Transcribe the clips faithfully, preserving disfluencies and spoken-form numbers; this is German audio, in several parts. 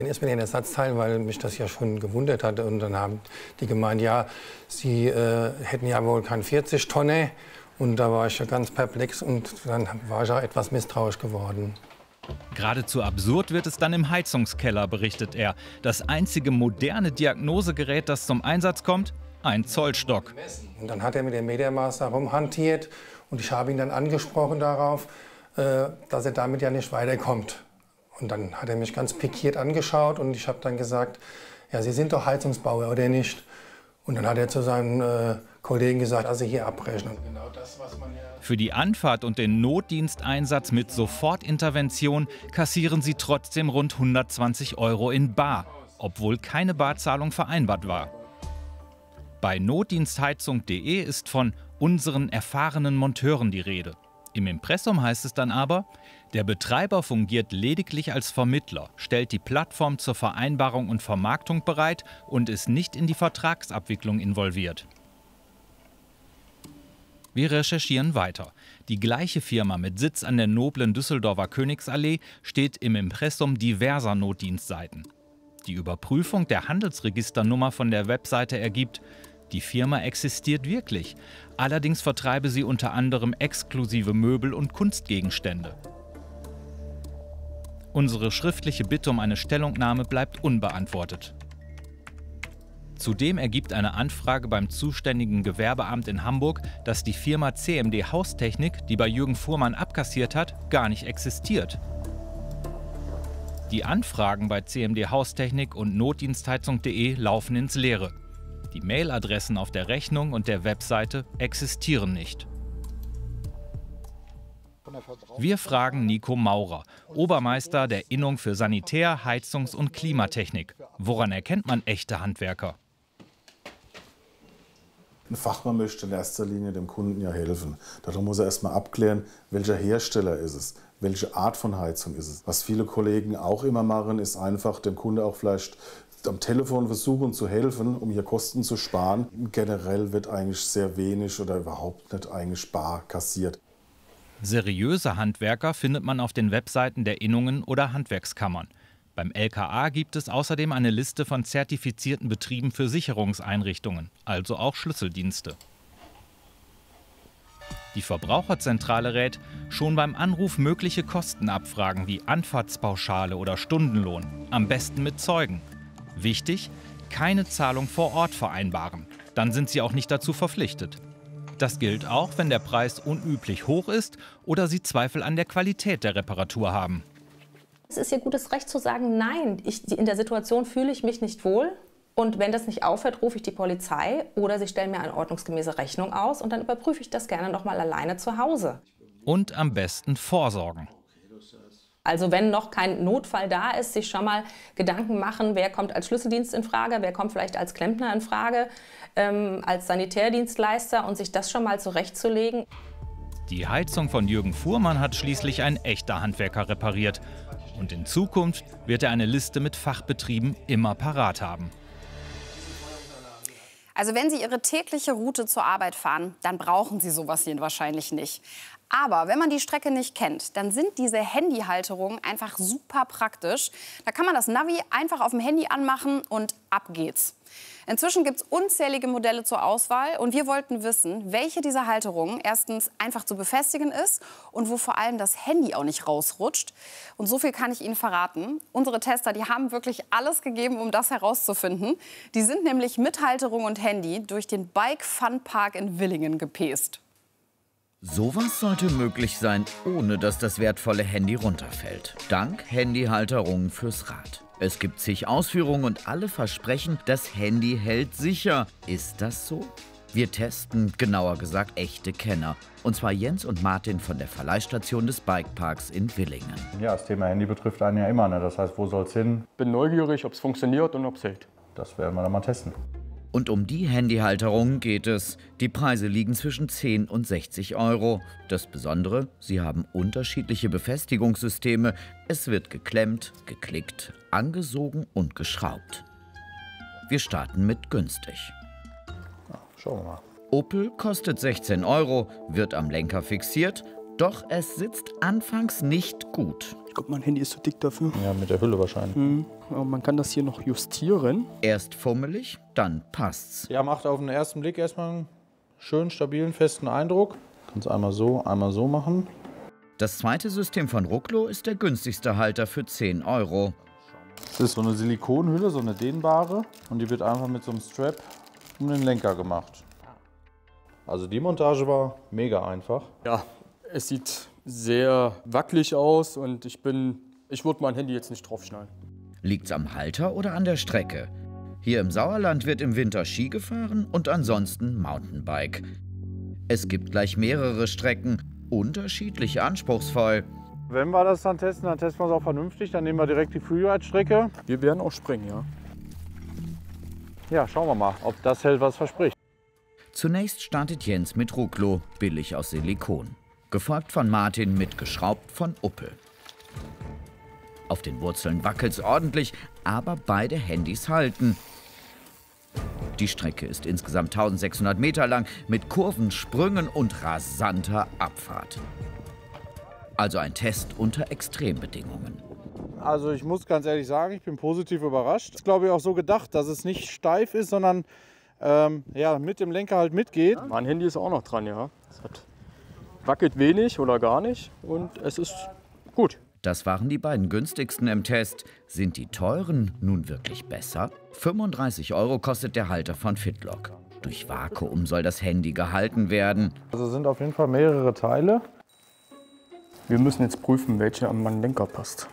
Erstmal den Ersatzteil, weil mich das ja schon gewundert hatte. Und dann haben die gemeint, ja, sie äh, hätten ja wohl kein vierzig Tonne. Und da war ich ja ganz perplex und dann war ich auch etwas misstrauisch geworden. Geradezu absurd wird es dann im Heizungskeller, berichtet er. Das einzige moderne Diagnosegerät, das zum Einsatz kommt, ein Zollstock. Und dann hat er mit dem Metermaß rumhantiert und ich habe ihn dann angesprochen darauf, äh, dass er damit ja nicht weiterkommt. Und dann hat er mich ganz pikiert angeschaut und ich habe dann gesagt, ja, Sie sind doch Heizungsbauer, oder nicht? Und dann hat er zu seinen äh, Kollegen gesagt, also hier abrechnen. Genau das, was man ja Für die Anfahrt und den Notdiensteinsatz mit Sofortintervention kassieren sie trotzdem rund hundertzwanzig Euro in bar, obwohl keine Barzahlung vereinbart war. Bei notdienstheizung punkt de ist von unseren erfahrenen Monteuren die Rede. Im Impressum heißt es dann aber, der Betreiber fungiert lediglich als Vermittler, stellt die Plattform zur Vereinbarung und Vermarktung bereit und ist nicht in die Vertragsabwicklung involviert. Wir recherchieren weiter. Die gleiche Firma mit Sitz an der noblen Düsseldorfer Königsallee steht im Impressum diverser Notdienstseiten. Die Überprüfung der Handelsregisternummer von der Webseite ergibt, die Firma existiert wirklich. Allerdings vertreibe sie unter anderem exklusive Möbel und Kunstgegenstände. Unsere schriftliche Bitte um eine Stellungnahme bleibt unbeantwortet. Zudem ergibt eine Anfrage beim zuständigen Gewerbeamt in Hamburg, dass die Firma C M D Haustechnik, die bei Jürgen Fuhrmann abkassiert hat, gar nicht existiert. Die Anfragen bei C M D Haustechnik und notdienstheizung punkt de laufen ins Leere. Die Mailadressen auf der Rechnung und der Webseite existieren nicht. Wir fragen Nico Maurer, Obermeister der Innung für Sanitär-, Heizungs- und Klimatechnik. Woran erkennt man echte Handwerker? Ein Fachmann möchte in erster Linie dem Kunden ja helfen. Darum muss er erstmal abklären, welcher Hersteller ist es, welche Art von Heizung ist es. Was viele Kollegen auch immer machen, ist einfach dem Kunde auch vielleicht am Telefon versuchen zu helfen, um hier Kosten zu sparen. Generell wird eigentlich sehr wenig oder überhaupt nicht eigentlich bar kassiert. Seriöse Handwerker findet man auf den Webseiten der Innungen oder Handwerkskammern. Beim L K A gibt es außerdem eine Liste von zertifizierten Betrieben für Sicherungseinrichtungen, also auch Schlüsseldienste. Die Verbraucherzentrale rät, schon beim Anruf mögliche Kosten abfragen wie Anfahrtspauschale oder Stundenlohn, am besten mit Zeugen. Wichtig, keine Zahlung vor Ort vereinbaren, dann sind Sie auch nicht dazu verpflichtet. Das gilt auch, wenn der Preis unüblich hoch ist oder Sie Zweifel an der Qualität der Reparatur haben. Es ist Ihr gutes Recht zu sagen, nein, ich, in der Situation fühle ich mich nicht wohl. Und wenn das nicht aufhört, rufe ich die Polizei oder Sie stellen mir eine ordnungsgemäße Rechnung aus und dann überprüfe ich das gerne noch mal alleine zu Hause. Und am besten vorsorgen. Also wenn noch kein Notfall da ist, sich schon mal Gedanken machen, wer kommt als Schlüsseldienst in Frage, wer kommt vielleicht als Klempner in Frage, ähm, als Sanitärdienstleister und sich das schon mal zurechtzulegen. Die Heizung von Jürgen Fuhrmann hat schließlich ein echter Handwerker repariert. Und in Zukunft wird er eine Liste mit Fachbetrieben immer parat haben. Also wenn Sie Ihre tägliche Route zur Arbeit fahren, dann brauchen Sie sowas hier wahrscheinlich nicht. Aber wenn man die Strecke nicht kennt, dann sind diese Handyhalterungen einfach super praktisch. Da kann man das Navi einfach auf dem Handy anmachen und ab geht's. Inzwischen gibt es unzählige Modelle zur Auswahl und wir wollten wissen, welche dieser Halterungen erstens einfach zu befestigen ist und wo vor allem das Handy auch nicht rausrutscht. Und so viel kann ich Ihnen verraten. Unsere Tester, die haben wirklich alles gegeben, um das herauszufinden. Die sind nämlich mit Halterung und Handy durch den Bike Fun Park in Villingen gepäst. Sowas sollte möglich sein, ohne dass das wertvolle Handy runterfällt. Dank Handyhalterungen fürs Rad. Es gibt zig Ausführungen und alle versprechen, das Handy hält sicher. Ist das so? Wir testen, genauer gesagt, echte Kenner. Und zwar Jens und Martin von der Verleihstation des Bikeparks in Villingen. Ja, das Thema Handy betrifft einen ja immer. Ne? Das heißt, wo soll es hin? Bin neugierig, ob es funktioniert und ob es hält. Das werden wir dann mal testen. Und um die Handyhalterung geht es. Die Preise liegen zwischen zehn und sechzig Euro. Das Besondere, sie haben unterschiedliche Befestigungssysteme. Es wird geklemmt, geklickt, angesogen und geschraubt. Wir starten mit günstig. Ja, schauen wir mal. Opel kostet sechzehn Euro, wird am Lenker fixiert Doch es sitzt anfangs nicht gut. Ich glaube, mein Handy ist zu dick dafür. Ja, mit der Hülle wahrscheinlich. Mhm. Aber man kann das hier noch justieren. Erst fummelig, dann passt's. Ja, macht auf den ersten Blick erstmal einen schönen, stabilen, festen Eindruck. Kannst einmal so, einmal so machen. Das zweite System von Rucklo ist der günstigste Halter für zehn Euro. Das ist so eine Silikonhülle, so eine dehnbare. Und die wird einfach mit so einem Strap um den Lenker gemacht. Also die Montage war mega einfach. Ja, es sieht sehr wackelig aus und ich bin, ich würde mein Handy jetzt nicht draufschneiden. Liegt's am Halter oder an der Strecke? Hier im Sauerland wird im Winter Ski gefahren und ansonsten Mountainbike. Es gibt gleich mehrere Strecken, unterschiedlich anspruchsvoll. Wenn wir das dann testen, dann testen wir es auch vernünftig. Dann nehmen wir direkt die Freeride-Strecke. Wir werden auch springen, ja. Ja, schauen wir mal, ob das hält, was verspricht. Zunächst startet Jens mit Rucklo, billig aus Silikon. Gefolgt von Martin mit geschraubt von Uppel. Auf den Wurzeln wackelt's ordentlich, aber beide Handys halten. Die Strecke ist insgesamt eintausendsechshundert Meter lang mit Kurven, Sprüngen und rasanter Abfahrt. Also ein Test unter Extrembedingungen. Also ich muss ganz ehrlich sagen, ich bin positiv überrascht. Das ist, glaube ich, auch so gedacht, dass es nicht steif ist, sondern ähm, ja, mit dem Lenker halt mitgeht. Mein Handy ist auch noch dran, ja. Es hat wackelt wenig oder gar nicht und es ist gut. Das waren die beiden günstigsten im Test. Sind die teuren nun wirklich besser? fünfunddreißig Euro kostet der Halter von Fitlock. Durch Vakuum soll das Handy gehalten werden. Also sind auf jeden Fall mehrere Teile. Wir müssen jetzt prüfen, welche an meinen Lenker passt.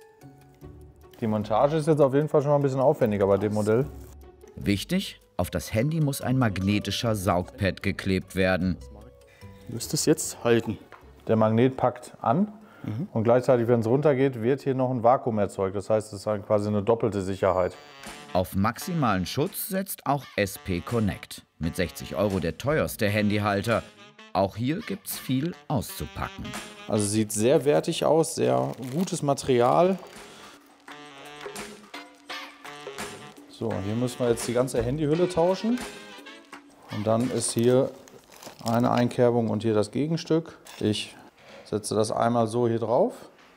Die Montage ist jetzt auf jeden Fall schon mal ein bisschen aufwendiger bei dem Modell. Wichtig, auf das Handy muss ein magnetischer Saugpad geklebt werden. Müsste es jetzt halten. Der Magnet packt an mhm. und gleichzeitig, wenn es runtergeht, wird hier noch ein Vakuum erzeugt. Das heißt, es ist halt quasi eine doppelte Sicherheit. Auf maximalen Schutz setzt auch S P Connect. Mit sechzig Euro der teuerste Handyhalter. Auch hier gibt's viel auszupacken. Also sieht sehr wertig aus, sehr gutes Material. So, hier müssen wir jetzt die ganze Handyhülle tauschen. Und dann ist hier eine Einkerbung und hier das Gegenstück. Ich setze das einmal so hier drauf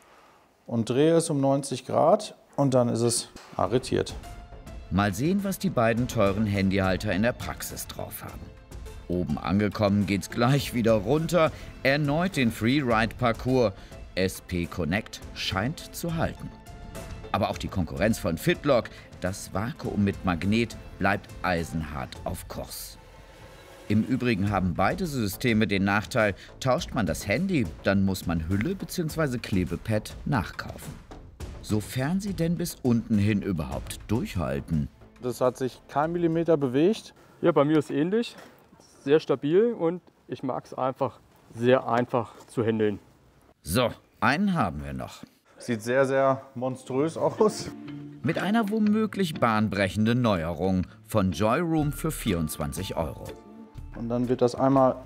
und drehe es um neunzig Grad und dann ist es arretiert. Mal sehen, was die beiden teuren Handyhalter in der Praxis drauf haben. Oben angekommen geht's gleich wieder runter. Erneut den Freeride-Parcours. S P Connect scheint zu halten. Aber auch die Konkurrenz von Fitlock, das Vakuum mit Magnet, bleibt eisenhart auf Kurs. Im Übrigen haben beide Systeme den Nachteil, tauscht man das Handy, dann muss man Hülle bzw. Klebepad nachkaufen. Sofern sie denn bis unten hin überhaupt durchhalten. Das hat sich kein Millimeter bewegt. Ja, bei mir ist ähnlich. Sehr stabil und ich mag es einfach sehr einfach zu handeln. So, einen haben wir noch. Sieht sehr, sehr monströs aus. Mit einer womöglich bahnbrechenden Neuerung von Joyroom für vierundzwanzig Euro. Und dann wird das einmal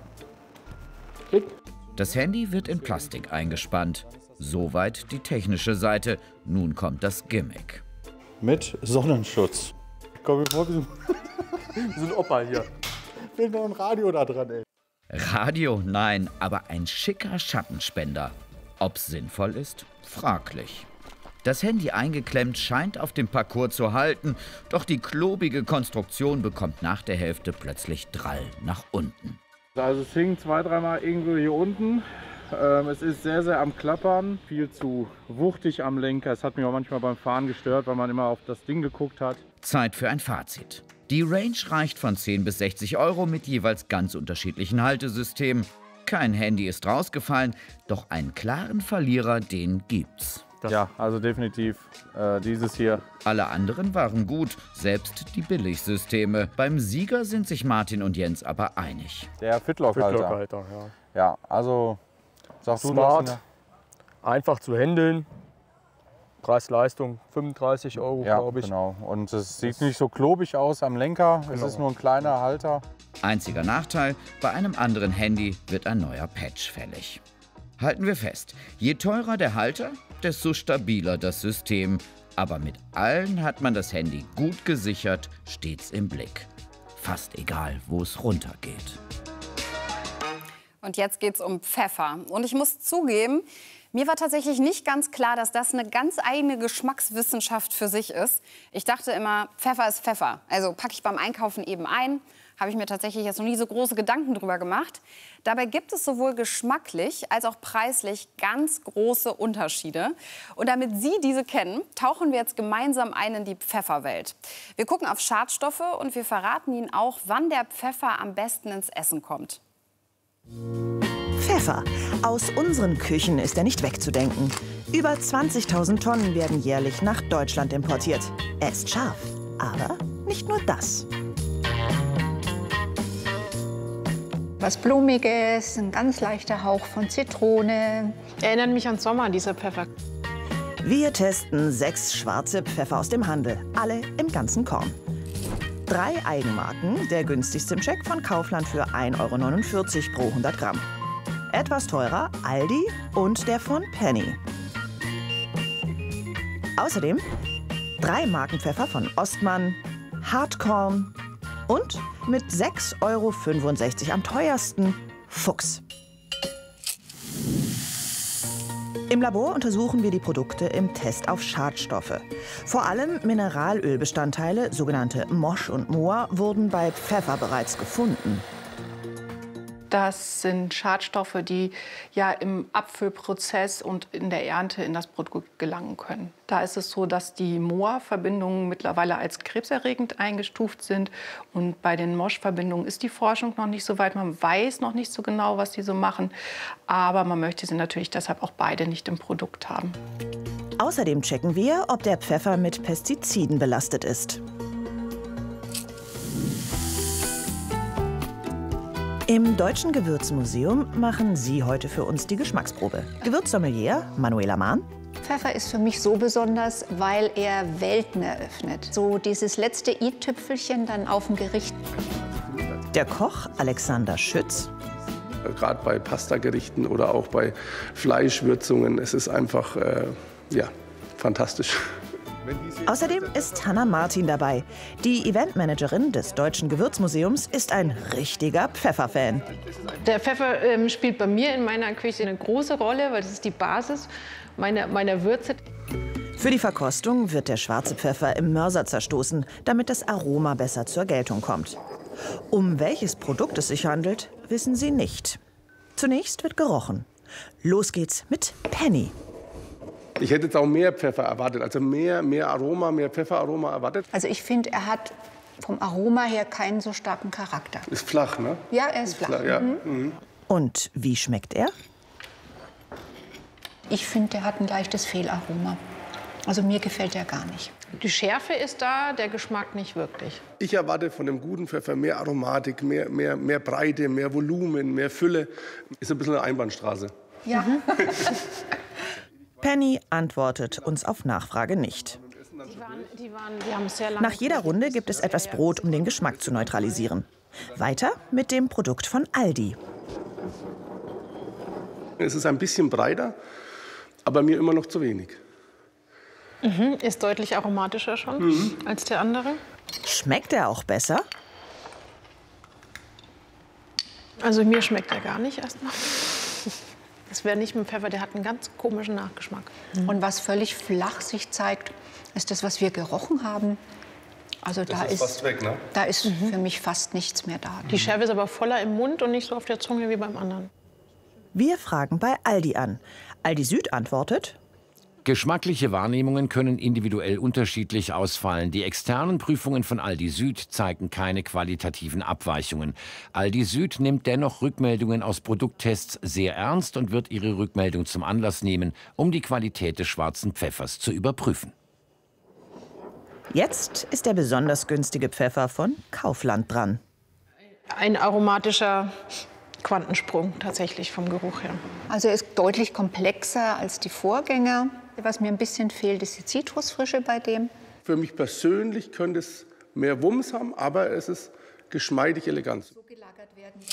klick. Das Handy wird in Plastik eingespannt. Soweit die technische Seite. Nun kommt das Gimmick. Mit Sonnenschutz. Komm mir vor, wir sind, wir sind Opa hier. Fehlt noch ein Radio da dran, ey. Radio? Nein, aber ein schicker Schattenspender. Ob's sinnvoll ist? Fraglich. Das Handy eingeklemmt scheint auf dem Parcours zu halten, doch die klobige Konstruktion bekommt nach der Hälfte plötzlich Drall nach unten. Also es hing zwei, dreimal irgendwo hier unten. Ähm, es ist sehr, sehr am Klappern, viel zu wuchtig am Lenker. Es hat mich auch manchmal beim Fahren gestört, weil man immer auf das Ding geguckt hat. Zeit für ein Fazit. Die Range reicht von zehn bis sechzig Euro mit jeweils ganz unterschiedlichen Haltesystemen. Kein Handy ist rausgefallen, doch einen klaren Verlierer, den gibt's. Ja, also definitiv äh, dieses hier. Alle anderen waren gut, selbst die Billigsysteme. Beim Sieger sind sich Martin und Jens aber einig. Der Fitlock-Halter. Fitlock-Halter, ja. Ja, also sagst du Smart, das? einfach zu handeln. Preis-Leistung fünfunddreißig Euro, Ja, glaube ich. genau. Und es sieht nicht so klobig aus am Lenker. Es Genau. ist nur ein kleiner Halter. Einziger Nachteil, bei einem anderen Handy wird ein neuer Patch fällig. Halten wir fest, je teurer der Halter, desto stabiler das System. Aber mit allen hat man das Handy gut gesichert, stets im Blick. Fast egal, wo es runtergeht. Und jetzt geht es um Pfeffer. Und ich muss zugeben, mir war tatsächlich nicht ganz klar, dass das eine ganz eigene Geschmackswissenschaft für sich ist. Ich dachte immer, Pfeffer ist Pfeffer. Also packe ich beim Einkaufen eben ein. Habe ich mir tatsächlich jetzt noch nie so große Gedanken drüber gemacht. Dabei gibt es sowohl geschmacklich als auch preislich ganz große Unterschiede. Und damit Sie diese kennen, tauchen wir jetzt gemeinsam ein in die Pfefferwelt. Wir gucken auf Schadstoffe und wir verraten Ihnen auch, wann der Pfeffer am besten ins Essen kommt. Pfeffer. Aus unseren Küchen ist er nicht wegzudenken. Über zwanzigtausend Tonnen werden jährlich nach Deutschland importiert. Er ist scharf, aber nicht nur das. Was Blumiges, ein ganz leichter Hauch von Zitrone. Erinnert mich an Sommer, dieser Pfeffer. Wir testen sechs schwarze Pfeffer aus dem Handel, alle im ganzen Korn. Drei Eigenmarken, der günstigste im Check von Kaufland für ein Euro neunundvierzig pro hundert Gramm. Etwas teurer Aldi und der von Penny. Außerdem drei Marken Pfeffer von Ostmann, Hartkorn und mit sechs Euro fünfundsechzig am teuersten Fuchs. Im Labor untersuchen wir die Produkte im Test auf Schadstoffe. Vor allem Mineralölbestandteile, sogenannte Mosch und Moa, wurden bei Pfeffer bereits gefunden. Das sind Schadstoffe, die ja im Abfüllprozess und in der Ernte in das Produkt gelangen können. Da ist es so, dass die Moa-Verbindungen mittlerweile als krebserregend eingestuft sind. Und bei den Mosch-Verbindungen ist die Forschung noch nicht so weit. Man weiß noch nicht so genau, was die so machen. Aber man möchte sie natürlich deshalb auch beide nicht im Produkt haben. Außerdem checken wir, ob der Pfeffer mit Pestiziden belastet ist. Im Deutschen Gewürzmuseum machen Sie heute für uns die Geschmacksprobe. Gewürzsommelier Manuela Mahn. Pfeffer ist für mich so besonders, weil er Welten eröffnet. So dieses letzte i-Tüpfelchen dann auf dem Gericht. Der Koch Alexander Schütz. Gerade bei Pastagerichten oder auch bei Fleischwürzungen, es ist einfach äh, ja, fantastisch. Außerdem ist Hanna Martin dabei. Die Eventmanagerin des Deutschen Gewürzmuseums ist ein richtiger Pfefferfan. Der Pfeffer ähm, spielt bei mir in meiner Küche eine große Rolle, weil das ist die Basis meiner, meiner Würze. Für die Verkostung wird der schwarze Pfeffer im Mörser zerstoßen, damit das Aroma besser zur Geltung kommt. Um welches Produkt es sich handelt, wissen Sie nicht. Zunächst wird gerochen. Los geht's mit Penny. Ich hätte jetzt auch mehr Pfeffer erwartet, also mehr, mehr Aroma, mehr Pfefferaroma erwartet. Also ich finde, er hat vom Aroma her keinen so starken Charakter. Ist flach, ne? Ja, er ist, ist flach. flach ja. Mhm. Mhm. Und wie schmeckt er? Ich finde, er hat ein leichtes Fehlaroma. Also mir gefällt er gar nicht. Die Schärfe ist da, der Geschmack nicht wirklich. Ich erwarte von dem guten Pfeffer mehr Aromatik, mehr, mehr, mehr Breite, mehr Volumen, mehr Fülle. Ist ein bisschen eine Einbahnstraße. Ja. Penny antwortet uns auf Nachfrage nicht. Die waren, die waren, die haben sehr lange Nach jeder Runde gibt es etwas Brot, um den Geschmack zu neutralisieren. Weiter mit dem Produkt von Aldi. Es ist ein bisschen breiter, aber mir immer noch zu wenig. Mhm, ist deutlich aromatischer schon mhm. als der andere. Schmeckt er auch besser? Also mir schmeckt er gar nicht erstmal. Das wäre nicht mit Pfeffer, der hat einen ganz komischen Nachgeschmack. Mhm. Und was völlig flach sich zeigt, ist das, was wir gerochen haben. Also da das ist, ist fast weg, ne? Da ist mhm. für mich fast nichts mehr da. Die Schärfe ist aber voller im Mund und nicht so auf der Zunge wie beim anderen. Wir fragen bei Aldi an. Aldi Süd antwortet: Geschmackliche Wahrnehmungen können individuell unterschiedlich ausfallen. Die externen Prüfungen von Aldi Süd zeigen keine qualitativen Abweichungen. Aldi Süd nimmt dennoch Rückmeldungen aus Produkttests sehr ernst und wird ihre Rückmeldung zum Anlass nehmen, um die Qualität des schwarzen Pfeffers zu überprüfen. Jetzt ist der besonders günstige Pfeffer von Kaufland dran. Ein aromatischer Quantensprung tatsächlich vom Geruch her. Also er ist deutlich komplexer als die Vorgänger. Was mir ein bisschen fehlt, ist die Zitrusfrische bei dem. Für mich persönlich könnte es mehr Wumms haben, aber es ist geschmeidig elegant. So gelagert werden.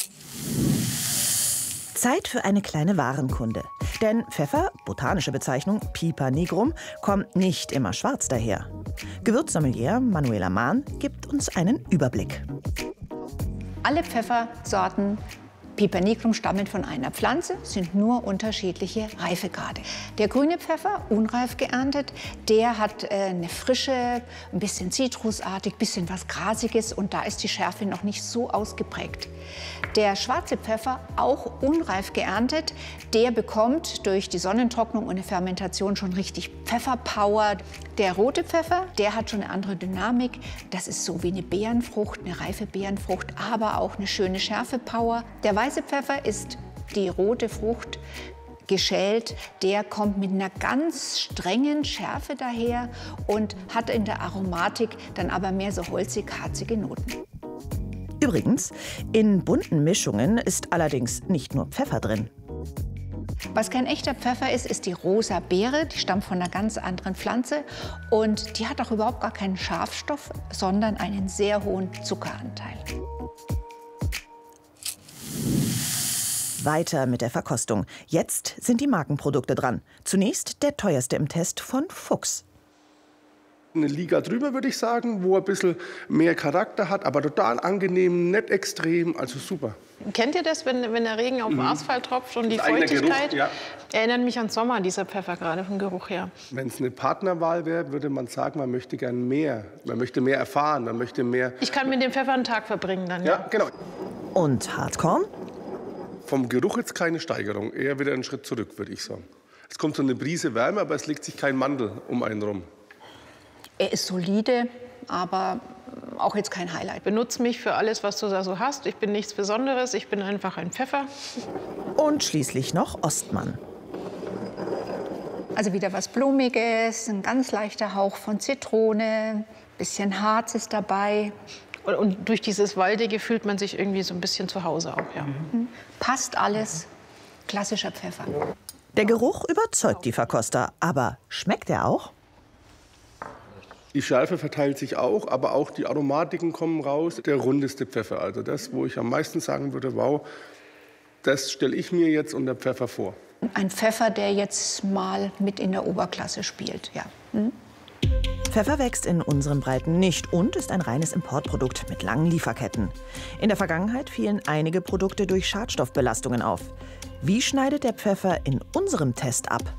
Zeit für eine kleine Warenkunde. Denn Pfeffer, botanische Bezeichnung Piper nigrum, kommt nicht immer schwarz daher. Gewürzsommelier Manuela Mahn gibt uns einen Überblick. Alle Pfeffersorten Piper nigrum stammt von einer Pflanze, sind nur unterschiedliche Reifegrade. Der grüne Pfeffer, unreif geerntet, der hat äh, eine Frische, ein bisschen zitrusartig, ein bisschen was Grasiges und da ist die Schärfe noch nicht so ausgeprägt. Der schwarze Pfeffer, auch unreif geerntet, der bekommt durch die Sonnentrocknung und eine Fermentation schon richtig Pfefferpower. Der rote Pfeffer, der hat schon eine andere Dynamik. Das ist so wie eine Beerenfrucht, eine reife Beerenfrucht, aber auch eine schöne Schärfepower. Der weiße Pfeffer ist die rote Frucht, geschält. Der kommt mit einer ganz strengen Schärfe daher und hat in der Aromatik dann aber mehr so holzig-harzige Noten. Übrigens, in bunten Mischungen ist allerdings nicht nur Pfeffer drin. Was kein echter Pfeffer ist, ist die rosa Beere. Die stammt von einer ganz anderen Pflanze und die hat auch überhaupt gar keinen Schafstoff, sondern einen sehr hohen Zuckeranteil. Weiter mit der Verkostung. Jetzt sind die Markenprodukte dran. Zunächst der teuerste im Test von Fuchs. Eine Liga drüber, würde ich sagen, wo er ein bisschen mehr Charakter hat, aber total angenehm, nicht extrem, also super. Kennt ihr das, wenn, wenn der Regen auf den Asphalt tropft und die Das eigene Feuchtigkeit? Geruch, ja. Erinnert mich an Sommer, dieser Pfeffer, gerade vom Geruch her. Wenn es eine Partnerwahl wäre, würde man sagen, man möchte gern mehr. Man möchte mehr erfahren, man möchte mehr. Ich kann mit dem Pfeffer einen Tag verbringen dann. Ja, genau. Und Hartkorn? Vom Geruch jetzt keine Steigerung, eher wieder einen Schritt zurück, würde ich sagen. Es kommt so eine Brise Wärme, aber es legt sich kein Mandel um einen rum. Er ist solide, aber auch jetzt kein Highlight. Benutz mich für alles, was du da so hast. Ich bin nichts Besonderes, ich bin einfach ein Pfeffer. Und schließlich noch Ostmann. Also wieder was Blumiges, ein ganz leichter Hauch von Zitrone, bisschen Harz ist dabei. Und, und durch dieses Waldige fühlt man sich irgendwie so ein bisschen zu Hause auch, ja. Mhm. Passt alles. Klassischer Pfeffer. Der Geruch überzeugt die Verkoster, aber schmeckt er auch? Die Schärfe verteilt sich auch, aber auch die Aromatiken kommen raus. Der rundeste Pfeffer, also das, wo ich am meisten sagen würde, wow, das stelle ich mir jetzt unter Pfeffer vor. Ein Pfeffer, der jetzt mal mit in der Oberklasse spielt, ja. Mhm. Pfeffer wächst in unseren Breiten nicht und ist ein reines Importprodukt mit langen Lieferketten. In der Vergangenheit fielen einige Produkte durch Schadstoffbelastungen auf. Wie schneidet der Pfeffer in unserem Test ab?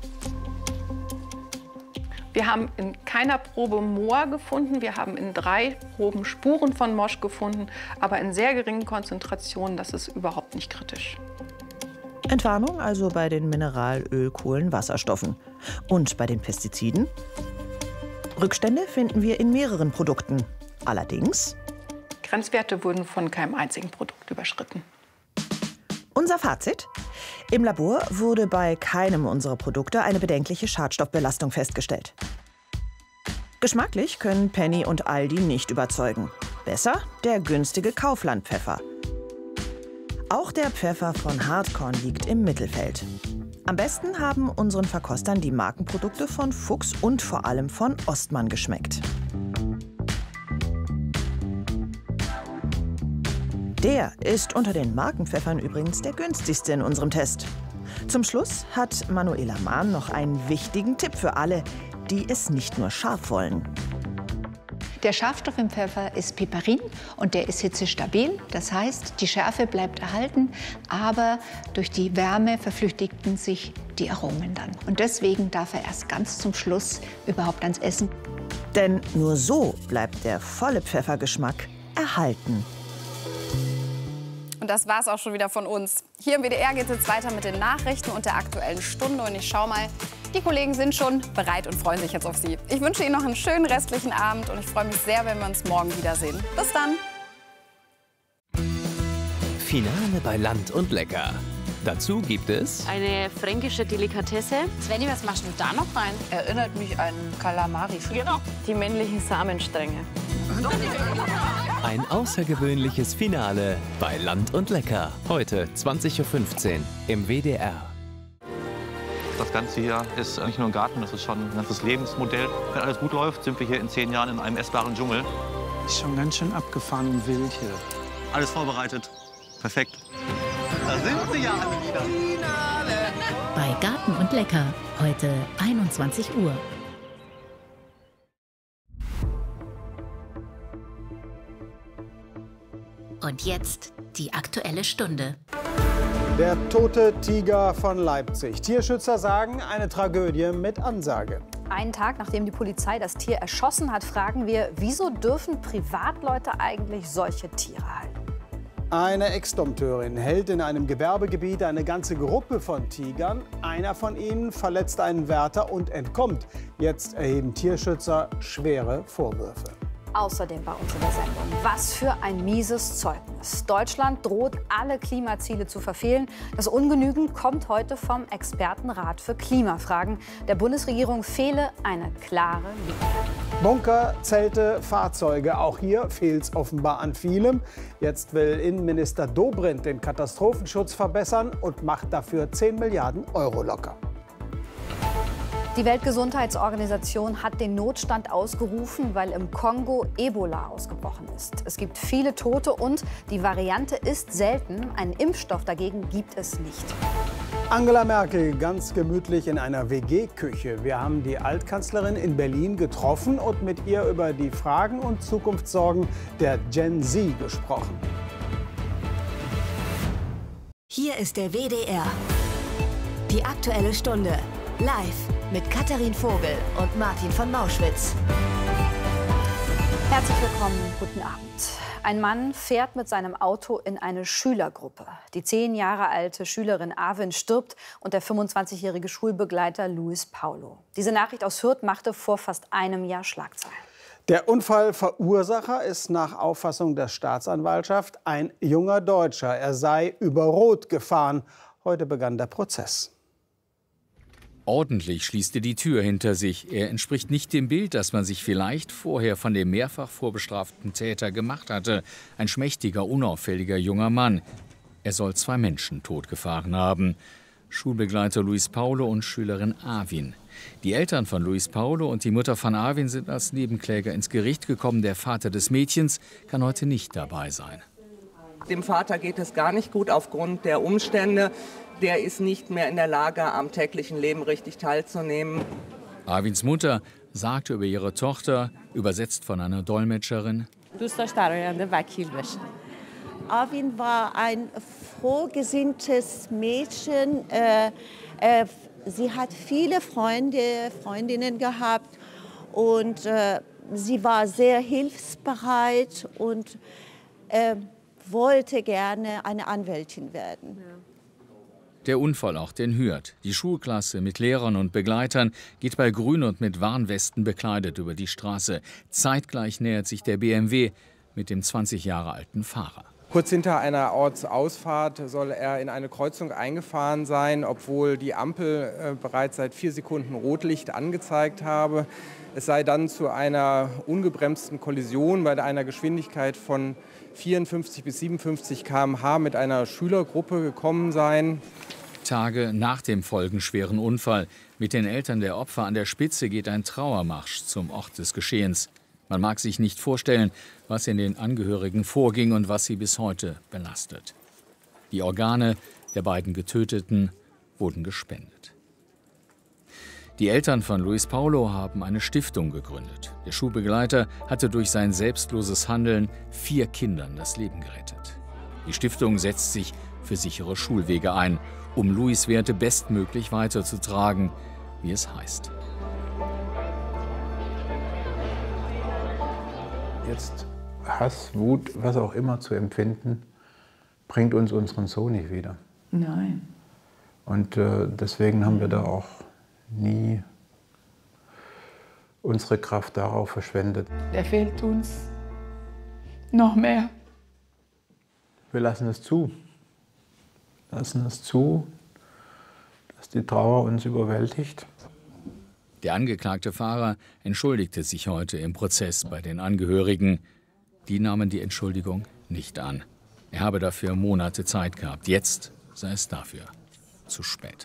Wir haben in keiner Probe Moor gefunden. Wir haben in drei Proben Spuren von Mosch gefunden, aber in sehr geringen Konzentrationen. Das ist überhaupt nicht kritisch. Entwarnung also bei den Mineral-, Öl-, Kohlen-, Wasserstoffen. Und bei den Pestiziden? Rückstände finden wir in mehreren Produkten. Allerdings Grenzwerte wurden von keinem einzigen Produkt überschritten. Unser Fazit? Im Labor wurde bei keinem unserer Produkte eine bedenkliche Schadstoffbelastung festgestellt. Geschmacklich können Penny und Aldi nicht überzeugen. Besser der günstige Kaufland-Pfeffer. Auch der Pfeffer von Hartkorn liegt im Mittelfeld. Am besten haben unseren Verkostern die Markenprodukte von Fuchs und vor allem von Ostmann geschmeckt. Der ist unter den Markenpfeffern übrigens der günstigste in unserem Test. Zum Schluss hat Manuela Mahn noch einen wichtigen Tipp für alle, die es nicht nur scharf wollen. Der Schärfstoff im Pfeffer ist Piperin und der ist hitzestabil. Das heißt, die Schärfe bleibt erhalten, aber durch die Wärme verflüchtigten sich die Aromen dann. Und deswegen darf er erst ganz zum Schluss überhaupt ans Essen. Denn nur so bleibt der volle Pfeffergeschmack erhalten. Und das war's auch schon wieder von uns. Hier im W D R geht es jetzt weiter mit den Nachrichten und der Aktuellen Stunde. Und ich schau mal, die Kollegen sind schon bereit und freuen sich jetzt auf Sie. Ich wünsche Ihnen noch einen schönen restlichen Abend und ich freue mich sehr, wenn wir uns morgen wiedersehen. Bis dann! Finale bei Land und Lecker. Dazu gibt es eine fränkische Delikatesse. Svenny, was machst du da noch rein? Erinnert mich an Kalamari. Genau. Die männlichen Samenstränge. Ein außergewöhnliches Finale bei Land und Lecker. Heute zwanzig Uhr fünfzehn im W D R. Das Ganze hier ist nicht nur ein Garten, das ist schon ein ganzes Lebensmodell. Wenn alles gut läuft, sind wir hier in zehn Jahren in einem essbaren Dschungel. Ist schon ganz schön abgefahren und wild hier. Alles vorbereitet. Perfekt. Da sind sie ja alle wieder. Bei Garten und Lecker, heute einundzwanzig Uhr. Und jetzt die Aktuelle Stunde. Der tote Tiger von Leipzig. Tierschützer sagen, eine Tragödie mit Ansage. Einen Tag, nachdem die Polizei das Tier erschossen hat, fragen wir, wieso dürfen Privatleute eigentlich solche Tiere halten? Eine Ex-Dompteurin hält in einem Gewerbegebiet eine ganze Gruppe von Tigern. Einer von ihnen verletzt einen Wärter und entkommt. Jetzt erheben Tierschützer schwere Vorwürfe. Außerdem bei uns in der Sendung. Was für ein mieses Zeugnis. Deutschland droht, alle Klimaziele zu verfehlen. Das Ungenügen kommt heute vom Expertenrat für Klimafragen. Der Bundesregierung fehle eine klare Linie. Bunker, Zelte, Fahrzeuge. Auch hier fehlt es offenbar an vielem. Jetzt will Innenminister Dobrindt den Katastrophenschutz verbessern und macht dafür zehn Milliarden Euro locker. Die Weltgesundheitsorganisation hat den Notstand ausgerufen, weil im Kongo Ebola ausgebrochen ist. Es gibt viele Tote und die Variante ist selten. Einen Impfstoff dagegen gibt es nicht. Angela Merkel ganz gemütlich in einer W G-Küche. Wir haben die Altkanzlerin in Berlin getroffen und mit ihr über die Fragen und Zukunftssorgen der Gen Z gesprochen. Hier ist der W D R. Die Aktuelle Stunde. Live mit Katharin Vogel und Martin von Mauschwitz. Herzlich willkommen, guten Abend. Ein Mann fährt mit seinem Auto in eine Schülergruppe. Die zehn Jahre alte Schülerin Arvin stirbt und der fünfundzwanzigjährige Schulbegleiter Luis Paulo. Diese Nachricht aus Hürth machte vor fast einem Jahr Schlagzeilen. Der Unfallverursacher ist nach Auffassung der Staatsanwaltschaft ein junger Deutscher. Er sei über Rot gefahren. Heute begann der Prozess. Ordentlich schließt er die Tür hinter sich. Er entspricht nicht dem Bild, das man sich vielleicht vorher von dem mehrfach vorbestraften Täter gemacht hatte. Ein schmächtiger, unauffälliger junger Mann. Er soll zwei Menschen totgefahren haben. Schulbegleiter Luis Paulo und Schülerin Arvin. Die Eltern von Luis Paulo und die Mutter von Arvin sind als Nebenkläger ins Gericht gekommen. Der Vater des Mädchens kann heute nicht dabei sein. Dem Vater geht es gar nicht gut aufgrund der Umstände. Der ist nicht mehr in der Lage, am täglichen Leben richtig teilzunehmen. Arvins Mutter sagte über ihre Tochter, übersetzt von einer Dolmetscherin: Arvin war ein frohgesinntes Mädchen. Äh, äh, sie hat viele Freunde, Freundinnen gehabt und äh, sie war sehr hilfsbereit und äh, wollte gerne eine Anwältin werden. Ja. Der Unfallort in Hürth. Die Schulklasse mit Lehrern und Begleitern geht bei Grün und mit Warnwesten bekleidet über die Straße. Zeitgleich nähert sich der B M W mit dem zwanzig Jahre alten Fahrer. Kurz hinter einer Ortsausfahrt soll er in eine Kreuzung eingefahren sein, obwohl die Ampel äh, bereits seit vier Sekunden Rotlicht angezeigt habe. Es sei dann zu einer ungebremsten Kollision bei einer Geschwindigkeit von vierundfünfzig bis siebenundfünfzig Kilometer pro Stunde mit einer Schülergruppe gekommen sein. Tage nach dem folgenschweren Unfall. Mit den Eltern der Opfer an der Spitze geht ein Trauermarsch zum Ort des Geschehens. Man mag sich nicht vorstellen, was in den Angehörigen vorging und was sie bis heute belastet. Die Organe der beiden Getöteten wurden gespendet. Die Eltern von Luis Paulo haben eine Stiftung gegründet. Der Schulbegleiter hatte durch sein selbstloses Handeln vier Kindern das Leben gerettet. Die Stiftung setzt sich für sichere Schulwege ein, um Luis Werte bestmöglich weiterzutragen, wie es heißt. Jetzt Hass, Wut, was auch immer zu empfinden, bringt uns unseren Sohn nicht wieder. Nein. Und äh, deswegen haben wir da auch nie unsere Kraft darauf verschwendet. Der fehlt uns noch mehr. Wir lassen es zu. Lassen es zu, dass die Trauer uns überwältigt. Der angeklagte Fahrer entschuldigte sich heute im Prozess bei den Angehörigen. Die nahmen die Entschuldigung nicht an. Er habe dafür Monate Zeit gehabt. Jetzt sei es dafür zu spät.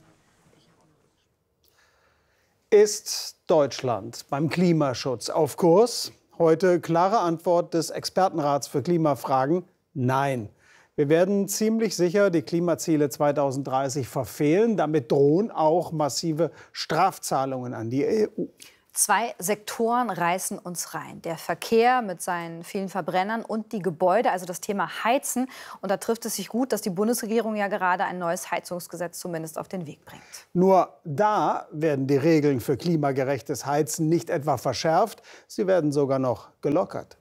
Ist Deutschland beim Klimaschutz auf Kurs? Heute klare Antwort des Expertenrats für Klimafragen: Nein. Wir werden ziemlich sicher die Klimaziele zweitausenddreißig verfehlen. Damit drohen auch massive Strafzahlungen an die E U. Zwei Sektoren reißen uns rein. Der Verkehr mit seinen vielen Verbrennern und die Gebäude, also das Thema Heizen. Und da trifft es sich gut, dass die Bundesregierung ja gerade ein neues Heizungsgesetz zumindest auf den Weg bringt. Nur da werden die Regeln für klimagerechtes Heizen nicht etwa verschärft, sie werden sogar noch gelockert.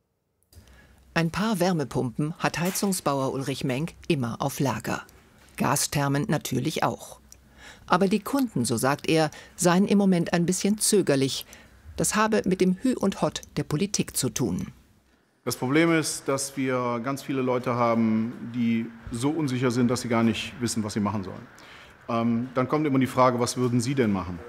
Ein paar Wärmepumpen hat Heizungsbauer Ulrich Menk immer auf Lager. Gasthermen natürlich auch. Aber die Kunden, so sagt er, seien im Moment ein bisschen zögerlich. Das habe mit dem Hü und Hott der Politik zu tun. Das Problem ist, dass wir ganz viele Leute haben, die so unsicher sind, dass sie gar nicht wissen, was sie machen sollen. Ähm, dann kommt immer die Frage, was würden Sie denn machen?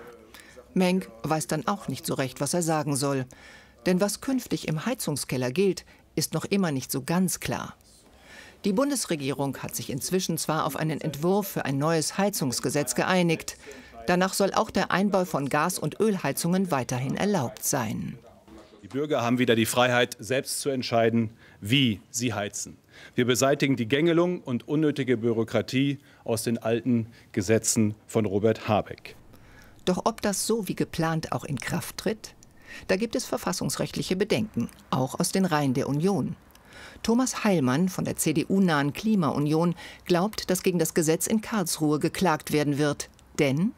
Menk weiß dann auch nicht so recht, was er sagen soll. Denn was künftig im Heizungskeller gilt, ist noch immer nicht so ganz klar. Die Bundesregierung hat sich inzwischen zwar auf einen Entwurf für ein neues Heizungsgesetz geeinigt. Danach soll auch der Einbau von Gas- und Ölheizungen weiterhin erlaubt sein. Die Bürger haben wieder die Freiheit, selbst zu entscheiden, wie sie heizen. Wir beseitigen die Gängelung und unnötige Bürokratie aus den alten Gesetzen von Robert Habeck. Doch ob das so wie geplant auch in Kraft tritt? Da gibt es verfassungsrechtliche Bedenken, auch aus den Reihen der Union. Thomas Heilmann von der C D U-nahen Klimaunion glaubt, dass gegen das Gesetz in Karlsruhe geklagt werden wird. Denn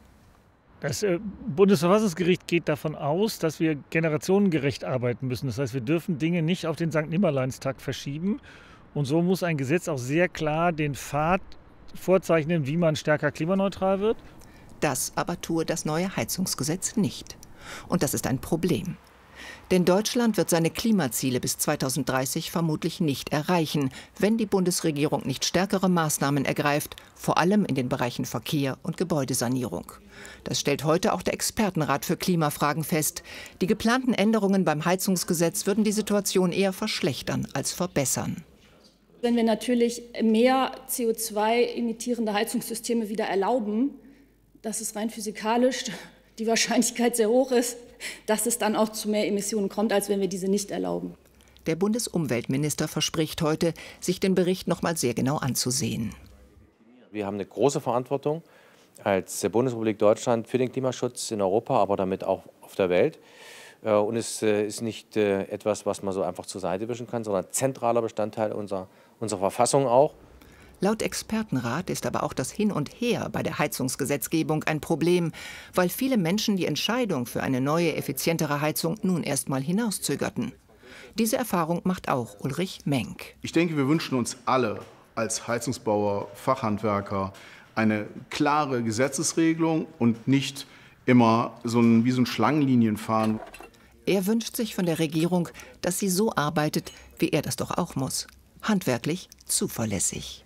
das äh, Bundesverfassungsgericht geht davon aus, dass wir generationengerecht arbeiten müssen. Das heißt, wir dürfen Dinge nicht auf den Sankt Nimmerleinstag verschieben. Und so muss ein Gesetz auch sehr klar den Pfad vorzeichnen, wie man stärker klimaneutral wird. Das aber tue das neue Heizungsgesetz nicht. Und das ist ein Problem. Denn Deutschland wird seine Klimaziele bis zweitausenddreißig vermutlich nicht erreichen, wenn die Bundesregierung nicht stärkere Maßnahmen ergreift, vor allem in den Bereichen Verkehr und Gebäudesanierung. Das stellt heute auch der Expertenrat für Klimafragen fest. Die geplanten Änderungen beim Heizungsgesetz würden die Situation eher verschlechtern als verbessern. Wenn wir natürlich mehr C O zwei emittierende Heizungssysteme wieder erlauben, das ist rein physikalisch die Wahrscheinlichkeit sehr hoch ist, dass es dann auch zu mehr Emissionen kommt, als wenn wir diese nicht erlauben. Der Bundesumweltminister verspricht heute, sich den Bericht noch mal sehr genau anzusehen. Wir haben eine große Verantwortung als Bundesrepublik Deutschland für den Klimaschutz in Europa, aber damit auch auf der Welt. Und es ist nicht etwas, was man so einfach zur Seite wischen kann, sondern zentraler Bestandteil unserer, unserer Verfassung auch. Laut Expertenrat ist aber auch das Hin und Her bei der Heizungsgesetzgebung ein Problem, weil viele Menschen die Entscheidung für eine neue, effizientere Heizung nun erst mal hinauszögerten. Diese Erfahrung macht auch Ulrich Menk. Ich denke, wir wünschen uns alle als Heizungsbauer, Fachhandwerker eine klare Gesetzesregelung und nicht immer so ein, wie so ein Schlangenlinienfahren. Er wünscht sich von der Regierung, dass sie so arbeitet, wie er das doch auch muss. Handwerklich zuverlässig.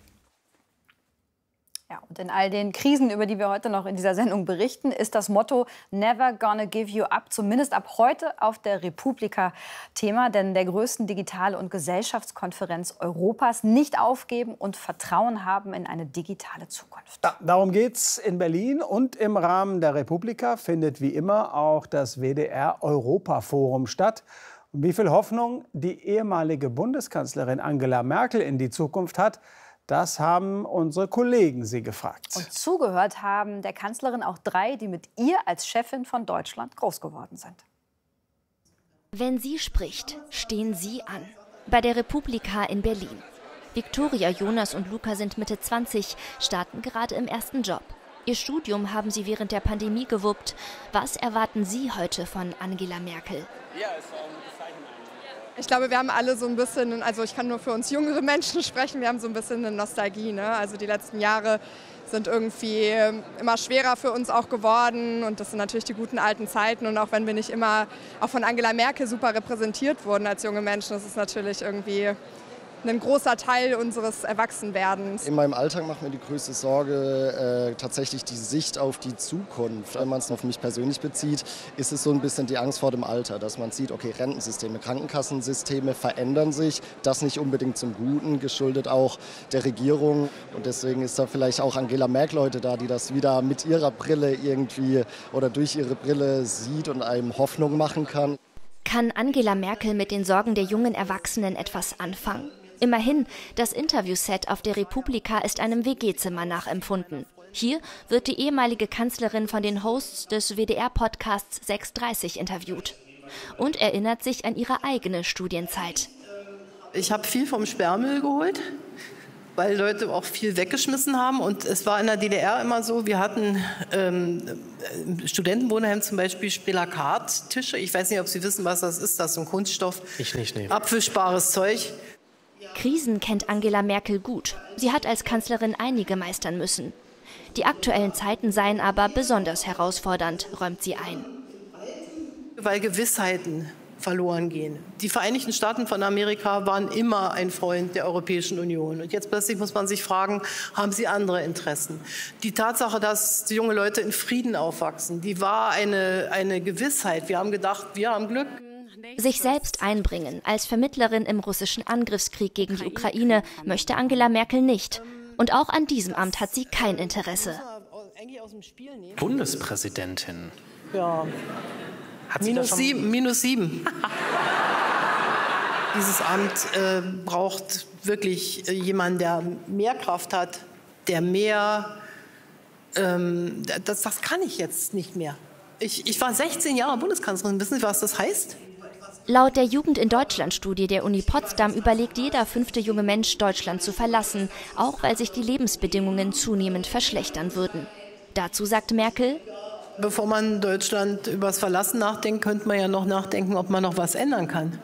Ja, und in all den Krisen, über die wir heute noch in dieser Sendung berichten, ist das Motto Never gonna give you up zumindest ab heute auf der Republika Thema, denn der größten Digital- und Gesellschaftskonferenz Europas nicht aufgeben und Vertrauen haben in eine digitale Zukunft. Ja, darum geht's in Berlin und im Rahmen der Republika findet wie immer auch das W D R-Europaforum statt. Und wie viel Hoffnung die ehemalige Bundeskanzlerin Angela Merkel in die Zukunft hat, das haben unsere Kollegen sie gefragt. Und zugehört haben der Kanzlerin auch drei, die mit ihr als Chefin von Deutschland groß geworden sind. Wenn sie spricht, stehen sie an. Bei der Republika in Berlin. Viktoria, Jonas und Luca sind Mitte zwanzig, starten gerade im ersten Job. Ihr Studium haben sie während der Pandemie gewuppt. Was erwarten Sie heute von Angela Merkel? Ich glaube, wir haben alle so ein bisschen, also ich kann nur für uns jüngere Menschen sprechen, wir haben so ein bisschen eine Nostalgie. Ne? Also die letzten Jahre sind irgendwie immer schwerer für uns auch geworden und das sind natürlich die guten alten Zeiten. Und auch wenn wir nicht immer auch von Angela Merkel super repräsentiert wurden als junge Menschen, das ist natürlich irgendwie ein großer Teil unseres Erwachsenwerdens. In meinem Alltag macht mir die größte Sorge äh, tatsächlich die Sicht auf die Zukunft. Wenn man es auf mich persönlich bezieht, ist es so ein bisschen die Angst vor dem Alter, dass man sieht, okay, Rentensysteme, Krankenkassensysteme verändern sich. Das nicht unbedingt zum Guten, geschuldet auch der Regierung. Und deswegen ist da vielleicht auch Angela Merkel heute da, die das wieder mit ihrer Brille irgendwie oder durch ihre Brille sieht und einem Hoffnung machen kann. Kann Angela Merkel mit den Sorgen der jungen Erwachsenen etwas anfangen? Immerhin, das Interviewset auf der Republika ist einem W G-Zimmer nachempfunden. Hier wird die ehemalige Kanzlerin von den Hosts des W D R-Podcasts sechs dreißig interviewt und erinnert sich an ihre eigene Studienzeit. Ich habe viel vom Sperrmüll geholt, weil Leute auch viel weggeschmissen haben. Und es war in der D D R immer so, wir hatten ähm, im Studentenwohnheim zum Beispiel Spelakat-Tische. Ich weiß nicht, ob Sie wissen, was das ist. Das ist so ein Kunststoff. Ich nicht, nee. Abwischbares Zeug. Krisen kennt Angela Merkel gut. Sie hat als Kanzlerin einige meistern müssen. Die aktuellen Zeiten seien aber besonders herausfordernd, räumt sie ein. Weil Gewissheiten verloren gehen. Die Vereinigten Staaten von Amerika waren immer ein Freund der Europäischen Union. Und jetzt plötzlich muss man sich fragen, haben sie andere Interessen? Die Tatsache, dass die junge Leute in Frieden aufwachsen, die war eine, eine Gewissheit. Wir haben gedacht, wir haben Glück. Sich selbst einbringen als Vermittlerin im russischen Angriffskrieg gegen die Ukraine möchte Angela Merkel nicht. Und auch an diesem Amt hat sie kein Interesse. Bundespräsidentin. Ja. Hat sie minus, da schon sieben, minus sieben. Dieses Amt äh, braucht wirklich äh, jemanden, der mehr Kraft hat, der mehr... Ähm, das, das kann ich jetzt nicht mehr. Ich, ich war sechzehn Jahre Bundeskanzlerin. Wissen Sie, was das heißt? Laut der Jugend in Deutschland-Studie der Uni Potsdam überlegt jeder fünfte junge Mensch, Deutschland zu verlassen, auch weil sich die Lebensbedingungen zunehmend verschlechtern würden. Dazu sagt Merkel: Bevor man Deutschland übers Verlassen nachdenkt, könnte man ja noch nachdenken, ob man noch was ändern kann.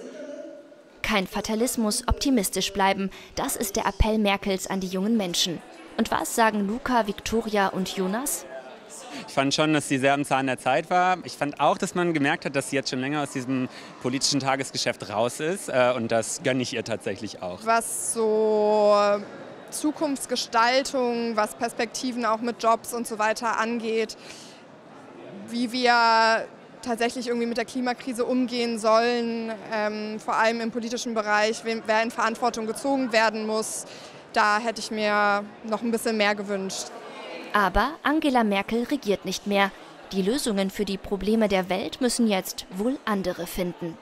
Kein Fatalismus, optimistisch bleiben, das ist der Appell Merkels an die jungen Menschen. Und was sagen Luca, Viktoria und Jonas? Ich fand schon, dass sie sehr am Zahn der Zeit war. Ich fand auch, dass man gemerkt hat, dass sie jetzt schon länger aus diesem politischen Tagesgeschäft raus ist. Und das gönne ich ihr tatsächlich auch. Was so Zukunftsgestaltung, was Perspektiven auch mit Jobs und so weiter angeht, wie wir tatsächlich irgendwie mit der Klimakrise umgehen sollen, ähm, vor allem im politischen Bereich, wer in Verantwortung gezogen werden muss, da hätte ich mir noch ein bisschen mehr gewünscht. Aber Angela Merkel regiert nicht mehr. Die Lösungen für die Probleme der Welt müssen jetzt wohl andere finden.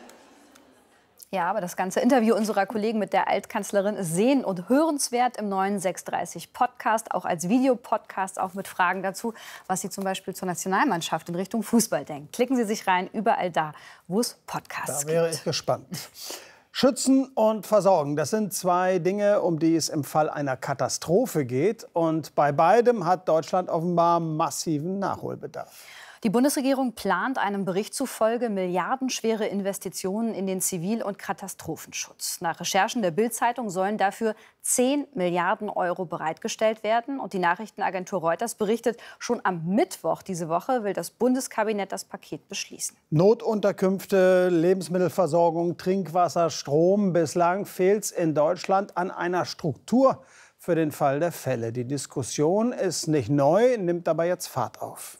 Ja, aber das ganze Interview unserer Kollegen mit der Altkanzlerin ist sehen- und hörenswert im neuen sechs dreißig Podcast, auch als Videopodcast, auch mit Fragen dazu, was Sie zum Beispiel zur Nationalmannschaft in Richtung Fußball denken. Klicken Sie sich rein, überall da, wo es Podcasts gibt. Da wäre ich gespannt. Schützen und versorgen, das sind zwei Dinge, um die es im Fall einer Katastrophe geht. Und bei beidem hat Deutschland offenbar massiven Nachholbedarf. Die Bundesregierung plant einem Bericht zufolge milliardenschwere Investitionen in den Zivil- und Katastrophenschutz. Nach Recherchen der Bild-Zeitung sollen dafür zehn Milliarden Euro bereitgestellt werden. Und die Nachrichtenagentur Reuters berichtet, schon am Mittwoch diese Woche will das Bundeskabinett das Paket beschließen. Notunterkünfte, Lebensmittelversorgung, Trinkwasser, Strom. Bislang fehlt es in Deutschland an einer Struktur für den Fall der Fälle. Die Diskussion ist nicht neu, nimmt aber jetzt Fahrt auf.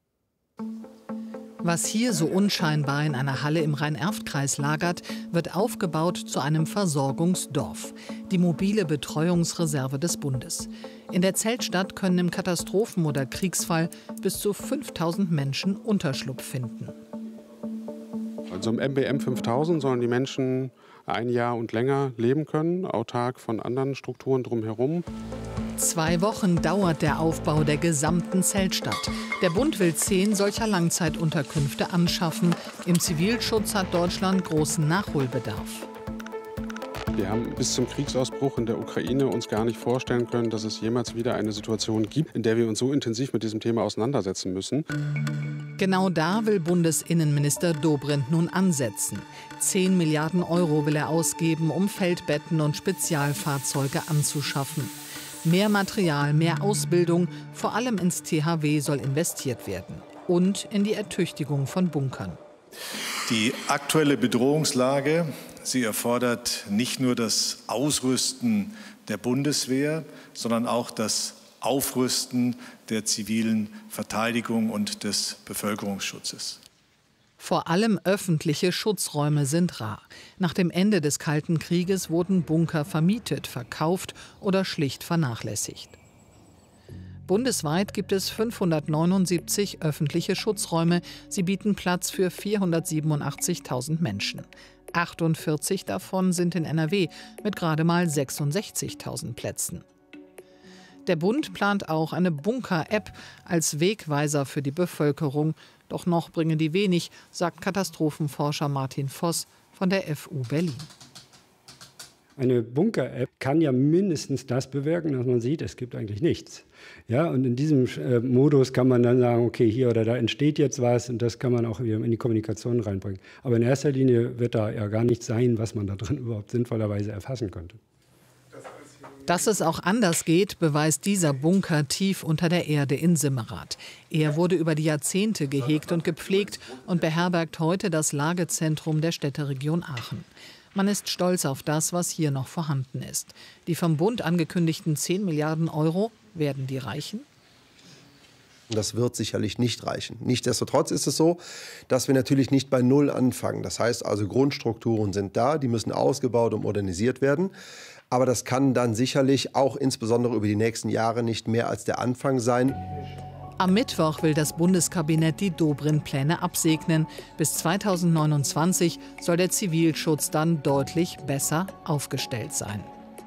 Was hier so unscheinbar in einer Halle im Rhein-Erft-Kreis lagert, wird aufgebaut zu einem Versorgungsdorf. Die mobile Betreuungsreserve des Bundes. In der Zeltstadt können im Katastrophen- oder Kriegsfall bis zu fünftausend Menschen Unterschlupf finden. Also im M B M fünftausend sollen die Menschen ein Jahr und länger leben können, autark von anderen Strukturen drumherum. Zwei Wochen dauert der Aufbau der gesamten Zeltstadt. Der Bund will zehn solcher Langzeitunterkünfte anschaffen. Im Zivilschutz hat Deutschland großen Nachholbedarf. Wir haben bis zum Kriegsausbruch in der Ukraine uns gar nicht vorstellen können, dass es jemals wieder eine Situation gibt, in der wir uns so intensiv mit diesem Thema auseinandersetzen müssen. Genau da will Bundesinnenminister Dobrindt nun ansetzen. Zehn Milliarden Euro will er ausgeben, um Feldbetten und Spezialfahrzeuge anzuschaffen. Mehr Material, mehr Ausbildung, vor allem ins T H W soll investiert werden. Und in die Ertüchtigung von Bunkern. Die aktuelle Bedrohungslage, sie erfordert nicht nur das Ausrüsten der Bundeswehr, sondern auch das Aufrüsten der zivilen Verteidigung und des Bevölkerungsschutzes. Vor allem öffentliche Schutzräume sind rar. Nach dem Ende des Kalten Krieges wurden Bunker vermietet, verkauft oder schlicht vernachlässigt. Bundesweit gibt es fünfhundertneunundsiebzig öffentliche Schutzräume. Sie bieten Platz für vierhundertsiebenundachtzigtausend Menschen. achtundvierzig davon sind in N R W mit gerade mal sechsundsechzigtausend Plätzen. Der Bund plant auch eine Bunker-App als Wegweiser für die Bevölkerung. Doch noch bringen die wenig, sagt Katastrophenforscher Martin Voss von der F U Berlin. Eine Bunker-App kann ja mindestens das bewirken, dass man sieht, es gibt eigentlich nichts. Ja, und in diesem äh, Modus kann man dann sagen, okay, hier oder da entsteht jetzt was, und das kann man auch wieder in die Kommunikation reinbringen. Aber in erster Linie wird da ja gar nichts sein, was man da drin überhaupt sinnvollerweise erfassen könnte. Dass es auch anders geht, beweist dieser Bunker tief unter der Erde in Simmerath. Er wurde über die Jahrzehnte gehegt und gepflegt und beherbergt heute das Lagezentrum der Städteregion Aachen. Man ist stolz auf das, was hier noch vorhanden ist. Die vom Bund angekündigten zehn Milliarden Euro, werden die reichen? Das wird sicherlich nicht reichen. Nichtsdestotrotz ist es so, dass wir natürlich nicht bei Null anfangen. Das heißt also, Grundstrukturen sind da, die müssen ausgebaut und modernisiert werden. Aber das kann dann sicherlich auch insbesondere über die nächsten Jahre nicht mehr als der Anfang sein. Am Mittwoch will das Bundeskabinett die Dobrindt-Pläne absegnen. Bis zweitausendneunundzwanzig soll der Zivilschutz dann deutlich besser aufgestellt sein.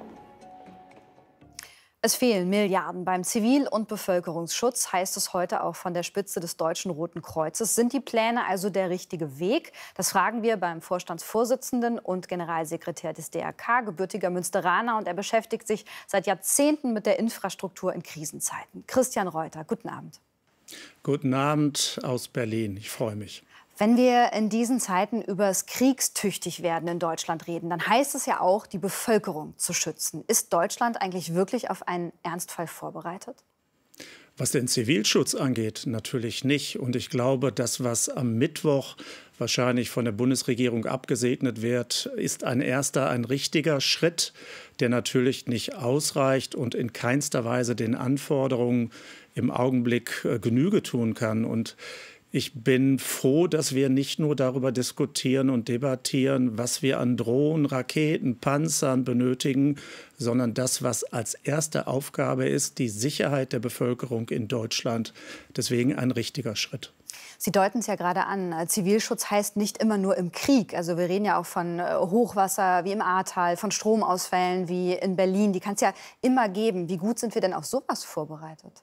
Es fehlen Milliarden beim Zivil- und Bevölkerungsschutz, heißt es heute auch von der Spitze des Deutschen Roten Kreuzes. Sind die Pläne also der richtige Weg? Das fragen wir beim Vorstandsvorsitzenden und Generalsekretär des D R K, gebürtiger Münsteraner. Und er beschäftigt sich seit Jahrzehnten mit der Infrastruktur in Krisenzeiten. Christian Reuter, guten Abend. Guten Abend aus Berlin. Ich freue mich. Wenn wir in diesen Zeiten über das kriegstüchtig werden in Deutschland reden, dann heißt es ja auch, die Bevölkerung zu schützen. Ist Deutschland eigentlich wirklich auf einen Ernstfall vorbereitet? Was den Zivilschutz angeht, natürlich nicht. Und ich glaube, das, was am Mittwoch wahrscheinlich von der Bundesregierung abgesegnet wird, ist ein erster, ein richtiger Schritt, der natürlich nicht ausreicht und in keinster Weise den Anforderungen im Augenblick Genüge tun kann. Und ich bin froh, dass wir nicht nur darüber diskutieren und debattieren, was wir an Drohnen, Raketen, Panzern benötigen, sondern das, was als erste Aufgabe ist, die Sicherheit der Bevölkerung in Deutschland. Deswegen ein richtiger Schritt. Sie deuten es ja gerade an. Zivilschutz heißt nicht immer nur im Krieg. Also wir reden ja auch von Hochwasser wie im Ahrtal, von Stromausfällen wie in Berlin. Die kann es ja immer geben. Wie gut sind wir denn auf sowas vorbereitet?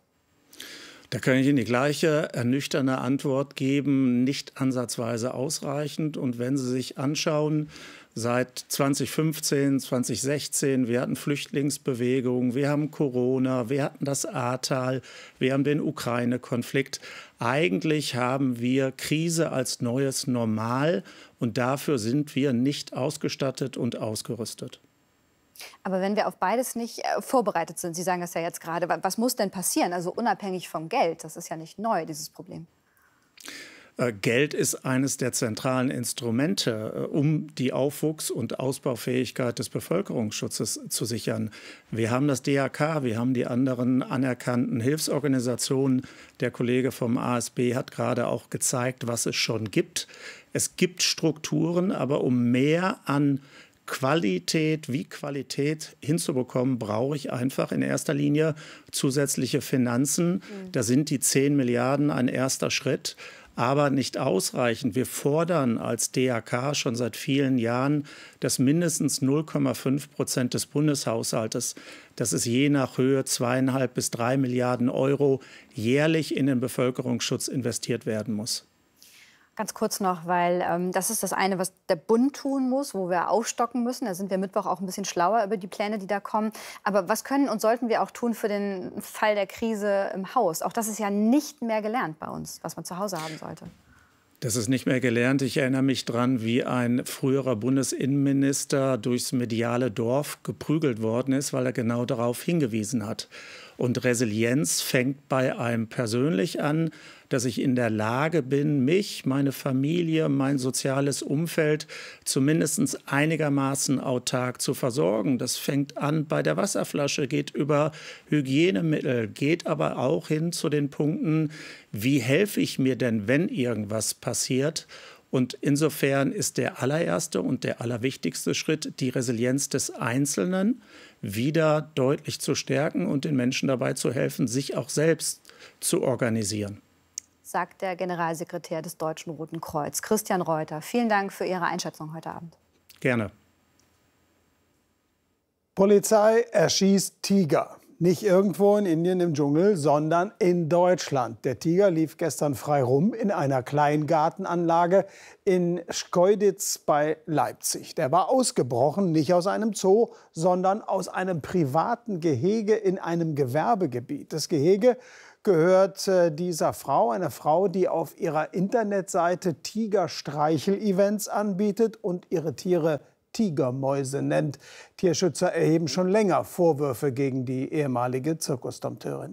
Da kann ich Ihnen die gleiche ernüchternde Antwort geben, nicht ansatzweise ausreichend. Und wenn Sie sich anschauen, seit zweitausendfünfzehn, zweitausendsechzehn, wir hatten Flüchtlingsbewegungen, wir haben Corona, wir hatten das Ahrtal, wir haben den Ukraine-Konflikt. Eigentlich haben wir Krise als neues Normal und dafür sind wir nicht ausgestattet und ausgerüstet. Aber wenn wir auf beides nicht äh, vorbereitet sind, Sie sagen das ja jetzt gerade, was muss denn passieren? Also unabhängig vom Geld, das ist ja nicht neu, dieses Problem. Äh, Geld ist eines der zentralen Instrumente, äh, um die Aufwuchs- und Ausbaufähigkeit des Bevölkerungsschutzes zu sichern. Wir haben das D R K, wir haben die anderen anerkannten Hilfsorganisationen. Der Kollege vom A S B hat gerade auch gezeigt, was es schon gibt. Es gibt Strukturen, aber um mehr an Qualität wie Qualität hinzubekommen, brauche ich einfach in erster Linie zusätzliche Finanzen. Mhm. Da sind die zehn Milliarden ein erster Schritt, aber nicht ausreichend. Wir fordern als D R K schon seit vielen Jahren, dass mindestens null Komma fünf Prozent des Bundeshaushaltes, das ist je nach Höhe zweieinhalb bis drei Milliarden Euro, jährlich in den Bevölkerungsschutz investiert werden muss. Ganz kurz noch, weil ähm, das ist das eine, was der Bund tun muss, wo wir aufstocken müssen. Da sind wir Mittwoch auch ein bisschen schlauer über die Pläne, die da kommen. Aber was können und sollten wir auch tun für den Fall der Krise im Haus? Auch das ist ja nicht mehr gelernt bei uns, was man zu Hause haben sollte. Das ist nicht mehr gelernt. Ich erinnere mich daran, wie ein früherer Bundesinnenminister durchs mediale Dorf geprügelt worden ist, weil er genau darauf hingewiesen hat. Und Resilienz fängt bei einem persönlich an, dass ich in der Lage bin, mich, meine Familie, mein soziales Umfeld zumindest einigermaßen autark zu versorgen. Das fängt an bei der Wasserflasche, geht über Hygienemittel, geht aber auch hin zu den Punkten, wie helfe ich mir denn, wenn irgendwas passiert? Und insofern ist der allererste und der allerwichtigste Schritt, die Resilienz des Einzelnen wieder deutlich zu stärken und den Menschen dabei zu helfen, sich auch selbst zu organisieren. Sagt der Generalsekretär des Deutschen Roten Kreuz, Christian Reuter. Vielen Dank für Ihre Einschätzung heute Abend. Gerne. Polizei erschießt Tiger. Nicht irgendwo in Indien im Dschungel, sondern in Deutschland. Der Tiger lief gestern frei rum in einer Kleingartenanlage in Schkeuditz bei Leipzig. Der war ausgebrochen, nicht aus einem Zoo, sondern aus einem privaten Gehege in einem Gewerbegebiet. Das Gehege gehört äh, dieser Frau, einer Frau, die auf ihrer Internetseite Tigerstreichel-Events anbietet und ihre Tiere Tigermäuse nennt. Tierschützer erheben schon länger Vorwürfe gegen die ehemalige Zirkusdompteurin.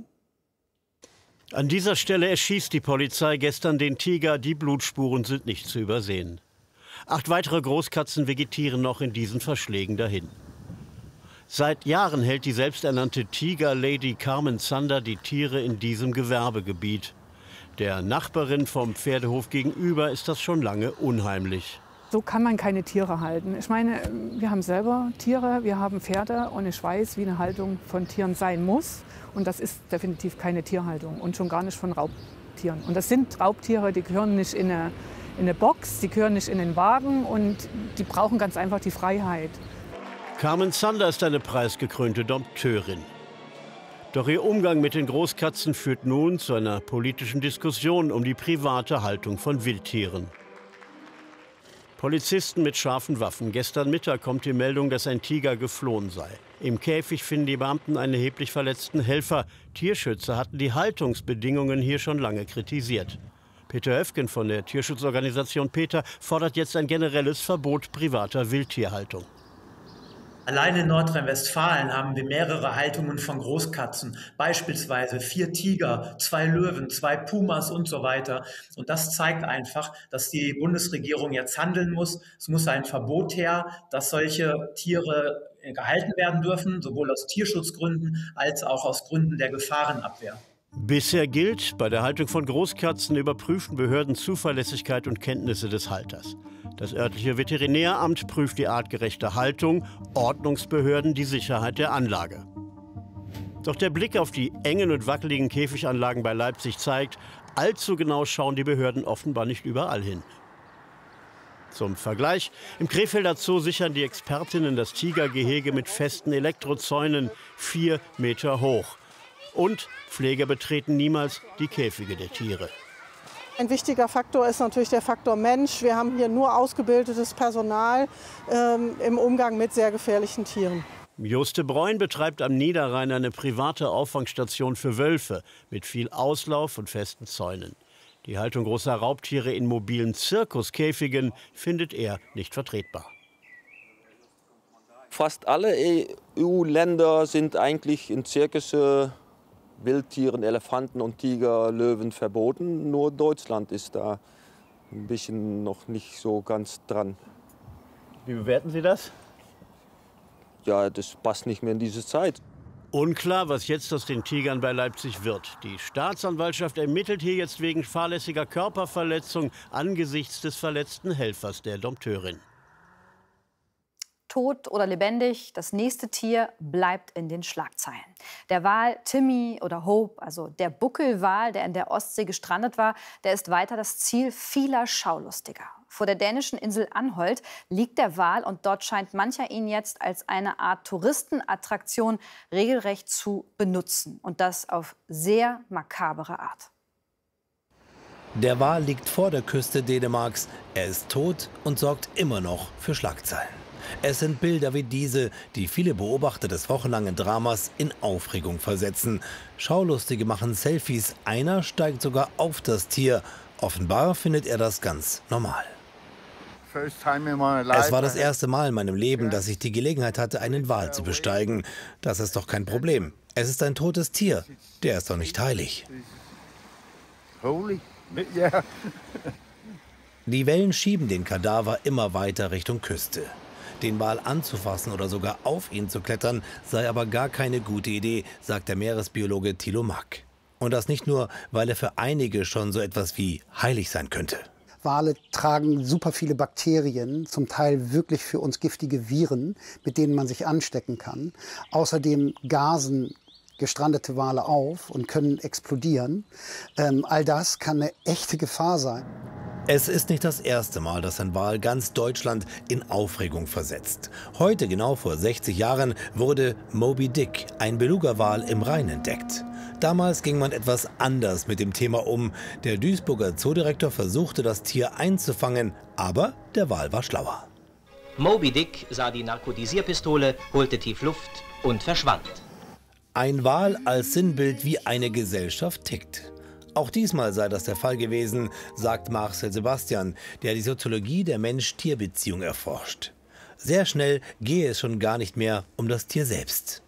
An dieser Stelle erschießt die Polizei gestern den Tiger. Die Blutspuren sind nicht zu übersehen. Acht weitere Großkatzen vegetieren noch in diesen Verschlägen dahin. Seit Jahren hält die selbsternannte Tiger-Lady Carmen Zander die Tiere in diesem Gewerbegebiet. Der Nachbarin vom Pferdehof gegenüber ist das schon lange unheimlich. So kann man keine Tiere halten. Ich meine, wir haben selber Tiere, wir haben Pferde und ich weiß, wie eine Haltung von Tieren sein muss. Und das ist definitiv keine Tierhaltung und schon gar nicht von Raubtieren. Und das sind Raubtiere, die gehören nicht in eine, in eine Box, die gehören nicht in den Wagen und die brauchen ganz einfach die Freiheit. Carmen Zander ist eine preisgekrönte Dompteurin. Doch ihr Umgang mit den Großkatzen führt nun zu einer politischen Diskussion um die private Haltung von Wildtieren. Polizisten mit scharfen Waffen. Gestern Mittag kommt die Meldung, dass ein Tiger geflohen sei. Im Käfig finden die Beamten einen erheblich verletzten Helfer. Tierschützer hatten die Haltungsbedingungen hier schon lange kritisiert. Peter Höfgen von der Tierschutzorganisation PETA fordert jetzt ein generelles Verbot privater Wildtierhaltung. Allein in Nordrhein-Westfalen haben wir mehrere Haltungen von Großkatzen, beispielsweise vier Tiger, zwei Löwen, zwei Pumas und so weiter. Und das zeigt einfach, dass die Bundesregierung jetzt handeln muss. Es muss ein Verbot her, dass solche Tiere gehalten werden dürfen, sowohl aus Tierschutzgründen als auch aus Gründen der Gefahrenabwehr. Bisher gilt, bei der Haltung von Großkatzen überprüfen Behörden Zuverlässigkeit und Kenntnisse des Halters. Das örtliche Veterinäramt prüft die artgerechte Haltung, Ordnungsbehörden die Sicherheit der Anlage. Doch der Blick auf die engen und wackeligen Käfiganlagen bei Leipzig zeigt, allzu genau schauen die Behörden offenbar nicht überall hin. Zum Vergleich, im Krefelder Zoo sichern die Expertinnen das Tigergehege mit festen Elektrozäunen, vier Meter hoch. Und Pfleger betreten niemals die Käfige der Tiere. Ein wichtiger Faktor ist natürlich der Faktor Mensch. Wir haben hier nur ausgebildetes Personal ähm, im Umgang mit sehr gefährlichen Tieren. Joste Breun betreibt am Niederrhein eine private Auffangstation für Wölfe mit viel Auslauf und festen Zäunen. Die Haltung großer Raubtiere in mobilen Zirkuskäfigen findet er nicht vertretbar. Fast alle E U-Länder sind eigentlich in Zirkusse Wildtieren, Elefanten und Tiger, Löwen verboten. Nur Deutschland ist da ein bisschen noch nicht so ganz dran. Wie bewerten Sie das? Ja, das passt nicht mehr in diese Zeit. Unklar, was jetzt aus den Tigern bei Leipzig wird. Die Staatsanwaltschaft ermittelt hier jetzt wegen fahrlässiger Körperverletzung angesichts des verletzten Helfers der Dompteurin. Tot oder lebendig, das nächste Tier bleibt in den Schlagzeilen. Der Wal Timmy oder Hope, also der Buckelwal, der in der Ostsee gestrandet war, der ist weiter das Ziel vieler Schaulustiger. Vor der dänischen Insel Anholt liegt der Wal und dort scheint mancher ihn jetzt als eine Art Touristenattraktion regelrecht zu benutzen. Und das auf sehr makabere Art. Der Wal liegt vor der Küste Dänemarks. Er ist tot und sorgt immer noch für Schlagzeilen. Es sind Bilder wie diese, die viele Beobachter des wochenlangen Dramas in Aufregung versetzen. Schaulustige machen Selfies, einer steigt sogar auf das Tier. Offenbar findet er das ganz normal. Es war das erste Mal in meinem Leben, dass ich die Gelegenheit hatte, einen Wal zu besteigen. Das ist doch kein Problem. Es ist ein totes Tier. Der ist doch nicht heilig. Die Wellen schieben den Kadaver immer weiter Richtung Küste. Den Wal anzufassen oder sogar auf ihn zu klettern, sei aber gar keine gute Idee, sagt der Meeresbiologe Thilo Mack. Und das nicht nur, weil er für einige schon so etwas wie heilig sein könnte. Wale tragen super viele Bakterien, zum Teil wirklich für uns giftige Viren, mit denen man sich anstecken kann. Außerdem gasen gestrandete Wale auf und können explodieren. Ähm, all das kann eine echte Gefahr sein. Es ist nicht das erste Mal, dass ein Wal ganz Deutschland in Aufregung versetzt. Heute, genau vor sechzig Jahren, wurde Moby Dick, ein Beluga-Wal, im Rhein entdeckt. Damals ging man etwas anders mit dem Thema um. Der Duisburger Zoodirektor versuchte, das Tier einzufangen, aber der Wal war schlauer. Moby Dick sah die Narkotisierpistole, holte tief Luft und verschwand. Ein Wal als Sinnbild, wie eine Gesellschaft tickt. Auch diesmal sei das der Fall gewesen, sagt Marcel Sebastian, der die Soziologie der Mensch-Tier-Beziehung erforscht. Sehr schnell gehe es schon gar nicht mehr um das Tier selbst.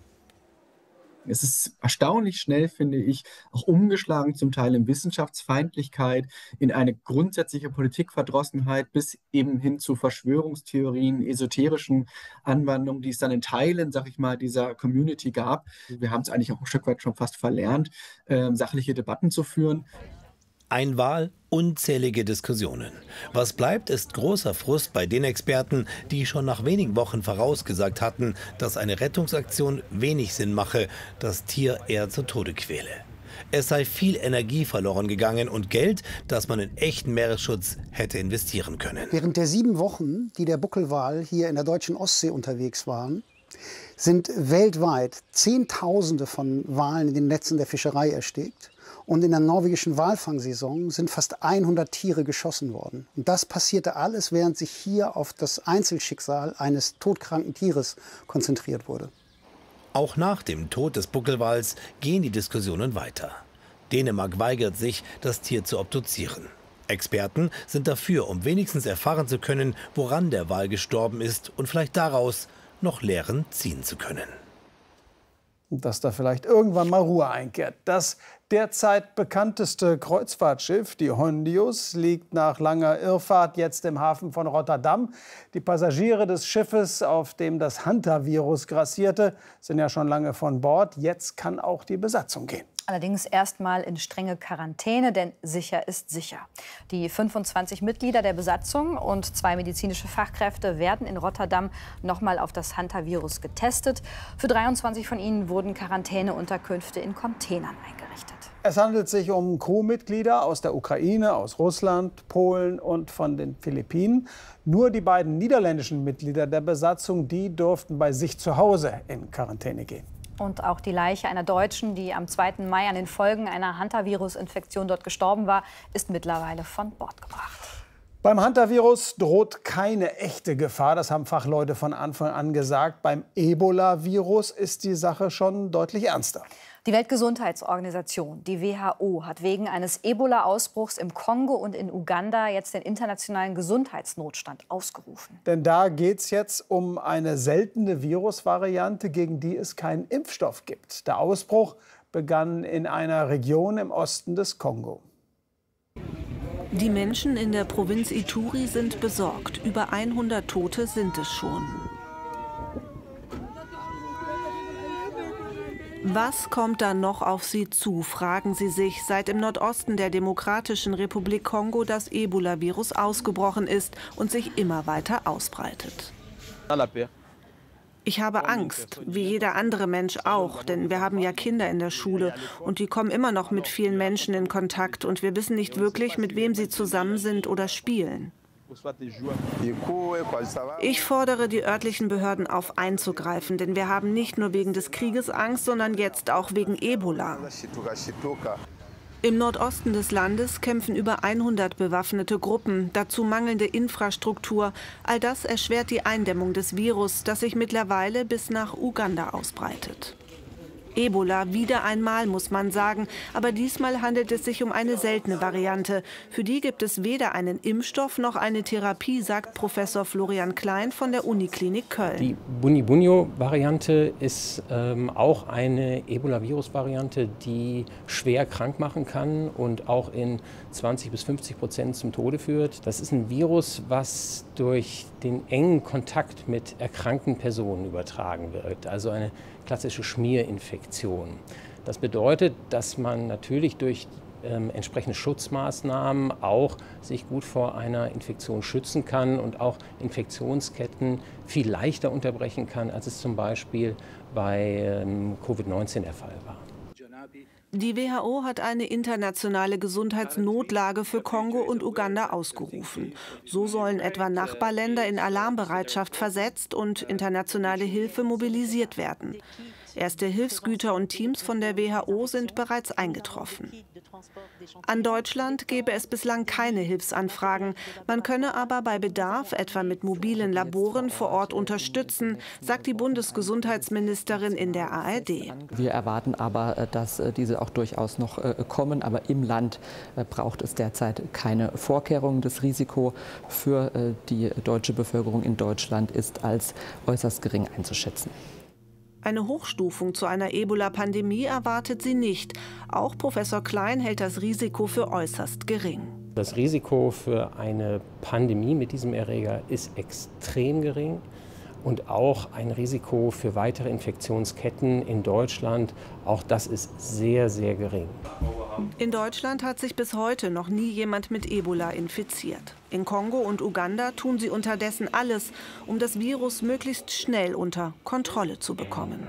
Es ist erstaunlich schnell, finde ich, auch umgeschlagen, zum Teil in Wissenschaftsfeindlichkeit, in eine grundsätzliche Politikverdrossenheit bis eben hin zu Verschwörungstheorien, esoterischen Anwandlungen, die es dann in Teilen, sag ich mal, dieser Community gab. Wir haben es eigentlich auch ein Stück weit schon fast verlernt, äh, sachliche Debatten zu führen. Ein Wal, unzählige Diskussionen. Was bleibt, ist großer Frust bei den Experten, die schon nach wenigen Wochen vorausgesagt hatten, dass eine Rettungsaktion wenig Sinn mache, das Tier eher zu Tode quäle. Es sei viel Energie verloren gegangen und Geld, das man in echten Meeresschutz hätte investieren können. Während der sieben Wochen, die der Buckelwal hier in der deutschen Ostsee unterwegs waren, sind weltweit Zehntausende von Walen in den Netzen der Fischerei erstickt. Und in der norwegischen Walfangsaison sind fast hundert Tiere geschossen worden. Und das passierte alles, während sich hier auf das Einzelschicksal eines todkranken Tieres konzentriert wurde. Auch nach dem Tod des Buckelwals gehen die Diskussionen weiter. Dänemark weigert sich, das Tier zu obduzieren. Experten sind dafür, um wenigstens erfahren zu können, woran der Wal gestorben ist und vielleicht daraus noch Lehren ziehen zu können. Dass da vielleicht irgendwann mal Ruhe einkehrt. Das derzeit bekannteste Kreuzfahrtschiff, die Hondius, liegt nach langer Irrfahrt jetzt im Hafen von Rotterdam. Die Passagiere des Schiffes, auf dem das Hantavirus grassierte, sind ja schon lange von Bord. Jetzt kann auch die Besatzung gehen. Allerdings erstmal in strenge Quarantäne, denn sicher ist sicher. Die fünfundzwanzig Mitglieder der Besatzung und zwei medizinische Fachkräfte werden in Rotterdam nochmal auf das Hantavirus getestet. Für dreiundzwanzig von ihnen wurden Quarantäneunterkünfte in Containern eingerichtet. Es handelt sich um Crewmitglieder aus der Ukraine, aus Russland, Polen und von den Philippinen. Nur die beiden niederländischen Mitglieder der Besatzung, die durften bei sich zu Hause in Quarantäne gehen. Und auch die Leiche einer Deutschen, die am zweiten Mai an den Folgen einer Hantavirus-Infektion dort gestorben war, ist mittlerweile von Bord gebracht. Beim Hantavirus droht keine echte Gefahr, das haben Fachleute von Anfang an gesagt. Beim Ebola-Virus ist die Sache schon deutlich ernster. Die Weltgesundheitsorganisation, die W H O, hat wegen eines Ebola-Ausbruchs im Kongo und in Uganda jetzt den internationalen Gesundheitsnotstand ausgerufen. Denn da geht es jetzt um eine seltene Virusvariante, gegen die es keinen Impfstoff gibt. Der Ausbruch begann in einer Region im Osten des Kongo. Die Menschen in der Provinz Ituri sind besorgt. Über hundert Tote sind es schon. Was kommt da noch auf sie zu, fragen sie sich, seit im Nordosten der Demokratischen Republik Kongo das Ebola-Virus ausgebrochen ist und sich immer weiter ausbreitet. Ich habe Angst, wie jeder andere Mensch auch, denn wir haben ja Kinder in der Schule und die kommen immer noch mit vielen Menschen in Kontakt und wir wissen nicht wirklich, mit wem sie zusammen sind oder spielen. Ich fordere die örtlichen Behörden auf, einzugreifen, denn wir haben nicht nur wegen des Krieges Angst, sondern jetzt auch wegen Ebola. Im Nordosten des Landes kämpfen über hundert bewaffnete Gruppen, dazu mangelnde Infrastruktur. All das erschwert die Eindämmung des Virus, das sich mittlerweile bis nach Uganda ausbreitet. Ebola wieder einmal, muss man sagen, aber diesmal handelt es sich um eine seltene Variante. Für die gibt es weder einen Impfstoff noch eine Therapie, sagt Professor Florian Klein von der Uniklinik Köln. Die Bundibugyo-Variante ist ähm, auch eine Ebola-Virus-Variante, die schwer krank machen kann und auch in zwanzig bis fünfzig Prozent zum Tode führt. Das ist ein Virus, was durch den engen Kontakt mit erkrankten Personen übertragen wird, also eine klassische Schmierinfektion. Das bedeutet, dass man natürlich durch ähm, entsprechende Schutzmaßnahmen auch sich gut vor einer Infektion schützen kann und auch Infektionsketten viel leichter unterbrechen kann, als es zum Beispiel bei ähm, Covid neunzehn der Fall war. Die W H O hat eine internationale Gesundheitsnotlage für Kongo und Uganda ausgerufen. So sollen etwa Nachbarländer in Alarmbereitschaft versetzt und internationale Hilfe mobilisiert werden. Erste Hilfsgüter und Teams von der W H O sind bereits eingetroffen. An Deutschland gebe es bislang keine Hilfsanfragen. Man könne aber bei Bedarf etwa mit mobilen Laboren vor Ort unterstützen, sagt die Bundesgesundheitsministerin in der A R D. Wir erwarten aber, dass diese auch durchaus noch kommen. Aber im Land braucht es derzeit keine Vorkehrungen. Das Risiko für die deutsche Bevölkerung in Deutschland ist als äußerst gering einzuschätzen. Eine Hochstufung zu einer Ebola-Pandemie erwartet sie nicht. Auch Professor Klein hält das Risiko für äußerst gering. Das Risiko für eine Pandemie mit diesem Erreger ist extrem gering. Und auch ein Risiko für weitere Infektionsketten in Deutschland, auch das ist sehr, sehr gering. In Deutschland hat sich bis heute noch nie jemand mit Ebola infiziert. In Kongo und Uganda tun sie unterdessen alles, um das Virus möglichst schnell unter Kontrolle zu bekommen.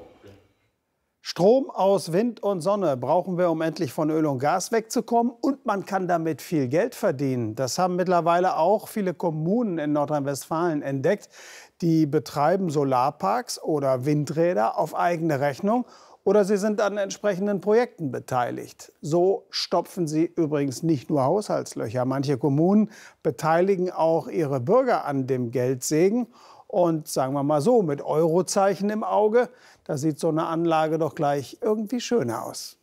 Strom aus Wind und Sonne brauchen wir, um endlich von Öl und Gas wegzukommen. Und man kann damit viel Geld verdienen. Das haben mittlerweile auch viele Kommunen in Nordrhein-Westfalen entdeckt. Die betreiben Solarparks oder Windräder auf eigene Rechnung oder sie sind an entsprechenden Projekten beteiligt. So stopfen sie übrigens nicht nur Haushaltslöcher. Manche Kommunen beteiligen auch ihre Bürger an dem Geldsegen. Und sagen wir mal so, mit Eurozeichen im Auge, da sieht so eine Anlage doch gleich irgendwie schöner aus.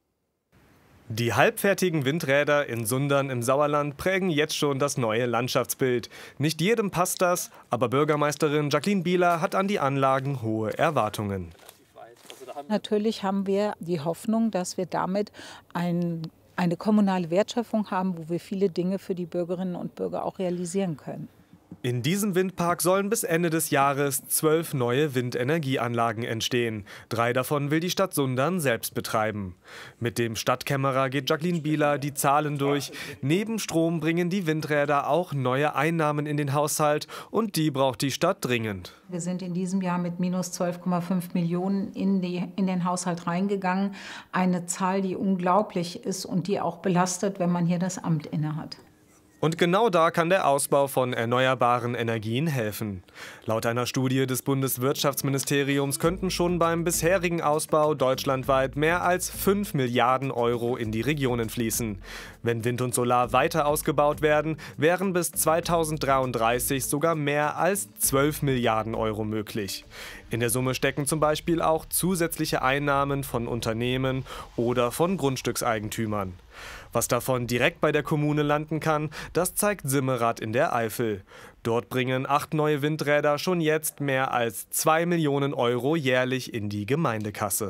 Die halbfertigen Windräder in Sundern im Sauerland prägen jetzt schon das neue Landschaftsbild. Nicht jedem passt das, aber Bürgermeisterin Jacqueline Bieler hat an die Anlagen hohe Erwartungen. Natürlich haben wir die Hoffnung, dass wir damit ein, eine kommunale Wertschöpfung haben, wo wir viele Dinge für die Bürgerinnen und Bürger auch realisieren können. In diesem Windpark sollen bis Ende des Jahres zwölf neue Windenergieanlagen entstehen. Drei davon will die Stadt Sundern selbst betreiben. Mit dem Stadtkämmerer geht Jacqueline Bieler die Zahlen durch. Neben Strom bringen die Windräder auch neue Einnahmen in den Haushalt und die braucht die Stadt dringend. Wir sind in diesem Jahr mit minus zwölf Komma fünf Millionen in, die, in den Haushalt reingegangen. Eine Zahl, die unglaublich ist und die auch belastet, wenn man hier das Amt innehat. Und genau da kann der Ausbau von erneuerbaren Energien helfen. Laut einer Studie des Bundeswirtschaftsministeriums könnten schon beim bisherigen Ausbau deutschlandweit mehr als fünf Milliarden Euro in die Regionen fließen. Wenn Wind und Solar weiter ausgebaut werden, wären bis zweitausenddreiunddreißig sogar mehr als zwölf Milliarden Euro möglich. In der Summe stecken zum Beispiel auch zusätzliche Einnahmen von Unternehmen oder von Grundstückseigentümern. Was davon direkt bei der Kommune landen kann, das zeigt Simmerath in der Eifel. Dort bringen acht neue Windräder schon jetzt mehr als zwei Millionen Euro jährlich in die Gemeindekasse.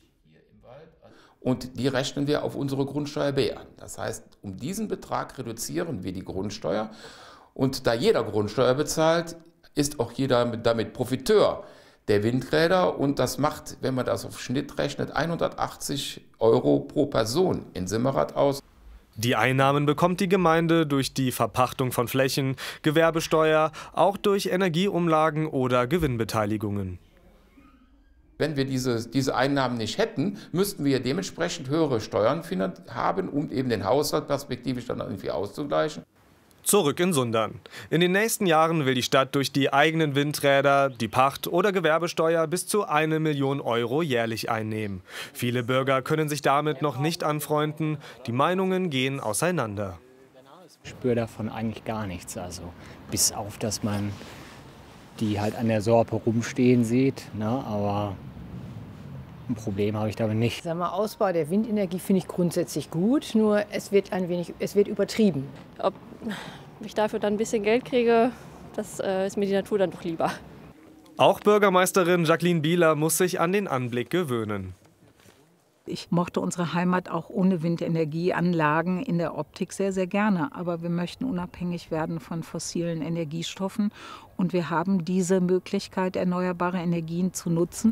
Und die rechnen wir auf unsere Grundsteuer B an. Das heißt, um diesen Betrag reduzieren wir die Grundsteuer. Und da jeder Grundsteuer bezahlt, ist auch jeder damit Profiteur der Windräder. Und das macht, wenn man das auf Schnitt rechnet, hundertachtzig Euro pro Person in Simmerath aus. Die Einnahmen bekommt die Gemeinde durch die Verpachtung von Flächen, Gewerbesteuer, auch durch Energieumlagen oder Gewinnbeteiligungen. Wenn wir diese, diese Einnahmen nicht hätten, müssten wir dementsprechend höhere Steuern haben, um eben den Haushalt perspektivisch dann irgendwie auszugleichen. Zurück in Sundern. In den nächsten Jahren will die Stadt durch die eigenen Windräder, die Pacht- oder Gewerbesteuer bis zu eine Million Euro jährlich einnehmen. Viele Bürger können sich damit noch nicht anfreunden. Die Meinungen gehen auseinander. Ich spüre davon eigentlich gar nichts. Also bis auf, dass man die halt an der Sorpe rumstehen sieht. Ne? Aber ein Problem habe ich damit nicht. Sag mal, Ausbau der Windenergie finde ich grundsätzlich gut, nur es wird ein wenig, es wird übertrieben. Ob ich dafür dann ein bisschen Geld kriege, das äh, ist mir die Natur dann doch lieber. Auch Bürgermeisterin Jacqueline Bieler muss sich an den Anblick gewöhnen. Ich mochte unsere Heimat auch ohne Windenergieanlagen in der Optik sehr, sehr gerne. Aber wir möchten unabhängig werden von fossilen Energiestoffen. Und wir haben diese Möglichkeit, erneuerbare Energien zu nutzen.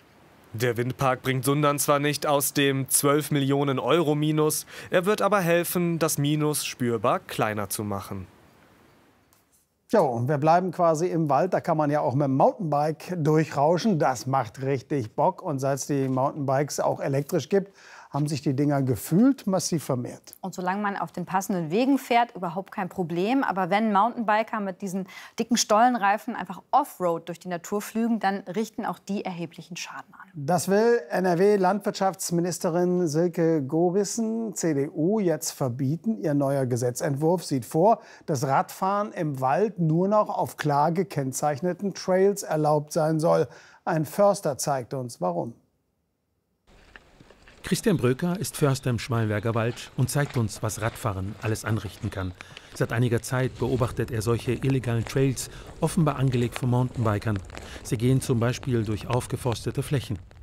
Der Windpark bringt Sundern zwar nicht aus dem zwölf Millionen Euro Minus, er wird aber helfen, das Minus spürbar kleiner zu machen. Ja, und wir bleiben quasi im Wald. Da kann man ja auch mit dem Mountainbike durchrauschen. Das macht richtig Bock. Und seit es die Mountainbikes auch elektrisch gibt, haben sich die Dinger gefühlt massiv vermehrt. Und solange man auf den passenden Wegen fährt, überhaupt kein Problem. Aber wenn Mountainbiker mit diesen dicken Stollenreifen einfach Offroad durch die Natur flügen, dann richten auch die erheblichen Schaden an. Das will N R W-Landwirtschaftsministerin Silke Gorissen, C D U, jetzt verbieten. Ihr neuer Gesetzentwurf sieht vor, dass Radfahren im Wald nur noch auf klar gekennzeichneten Trails erlaubt sein soll. Ein Förster zeigte uns, warum. Christian Bröker ist Förster im Schmallenberger Wald und zeigt uns, was Radfahren alles anrichten kann. Seit einiger Zeit beobachtet er solche illegalen Trails, offenbar angelegt von Mountainbikern. Sie gehen zum Beispiel durch aufgeforstete Flächen.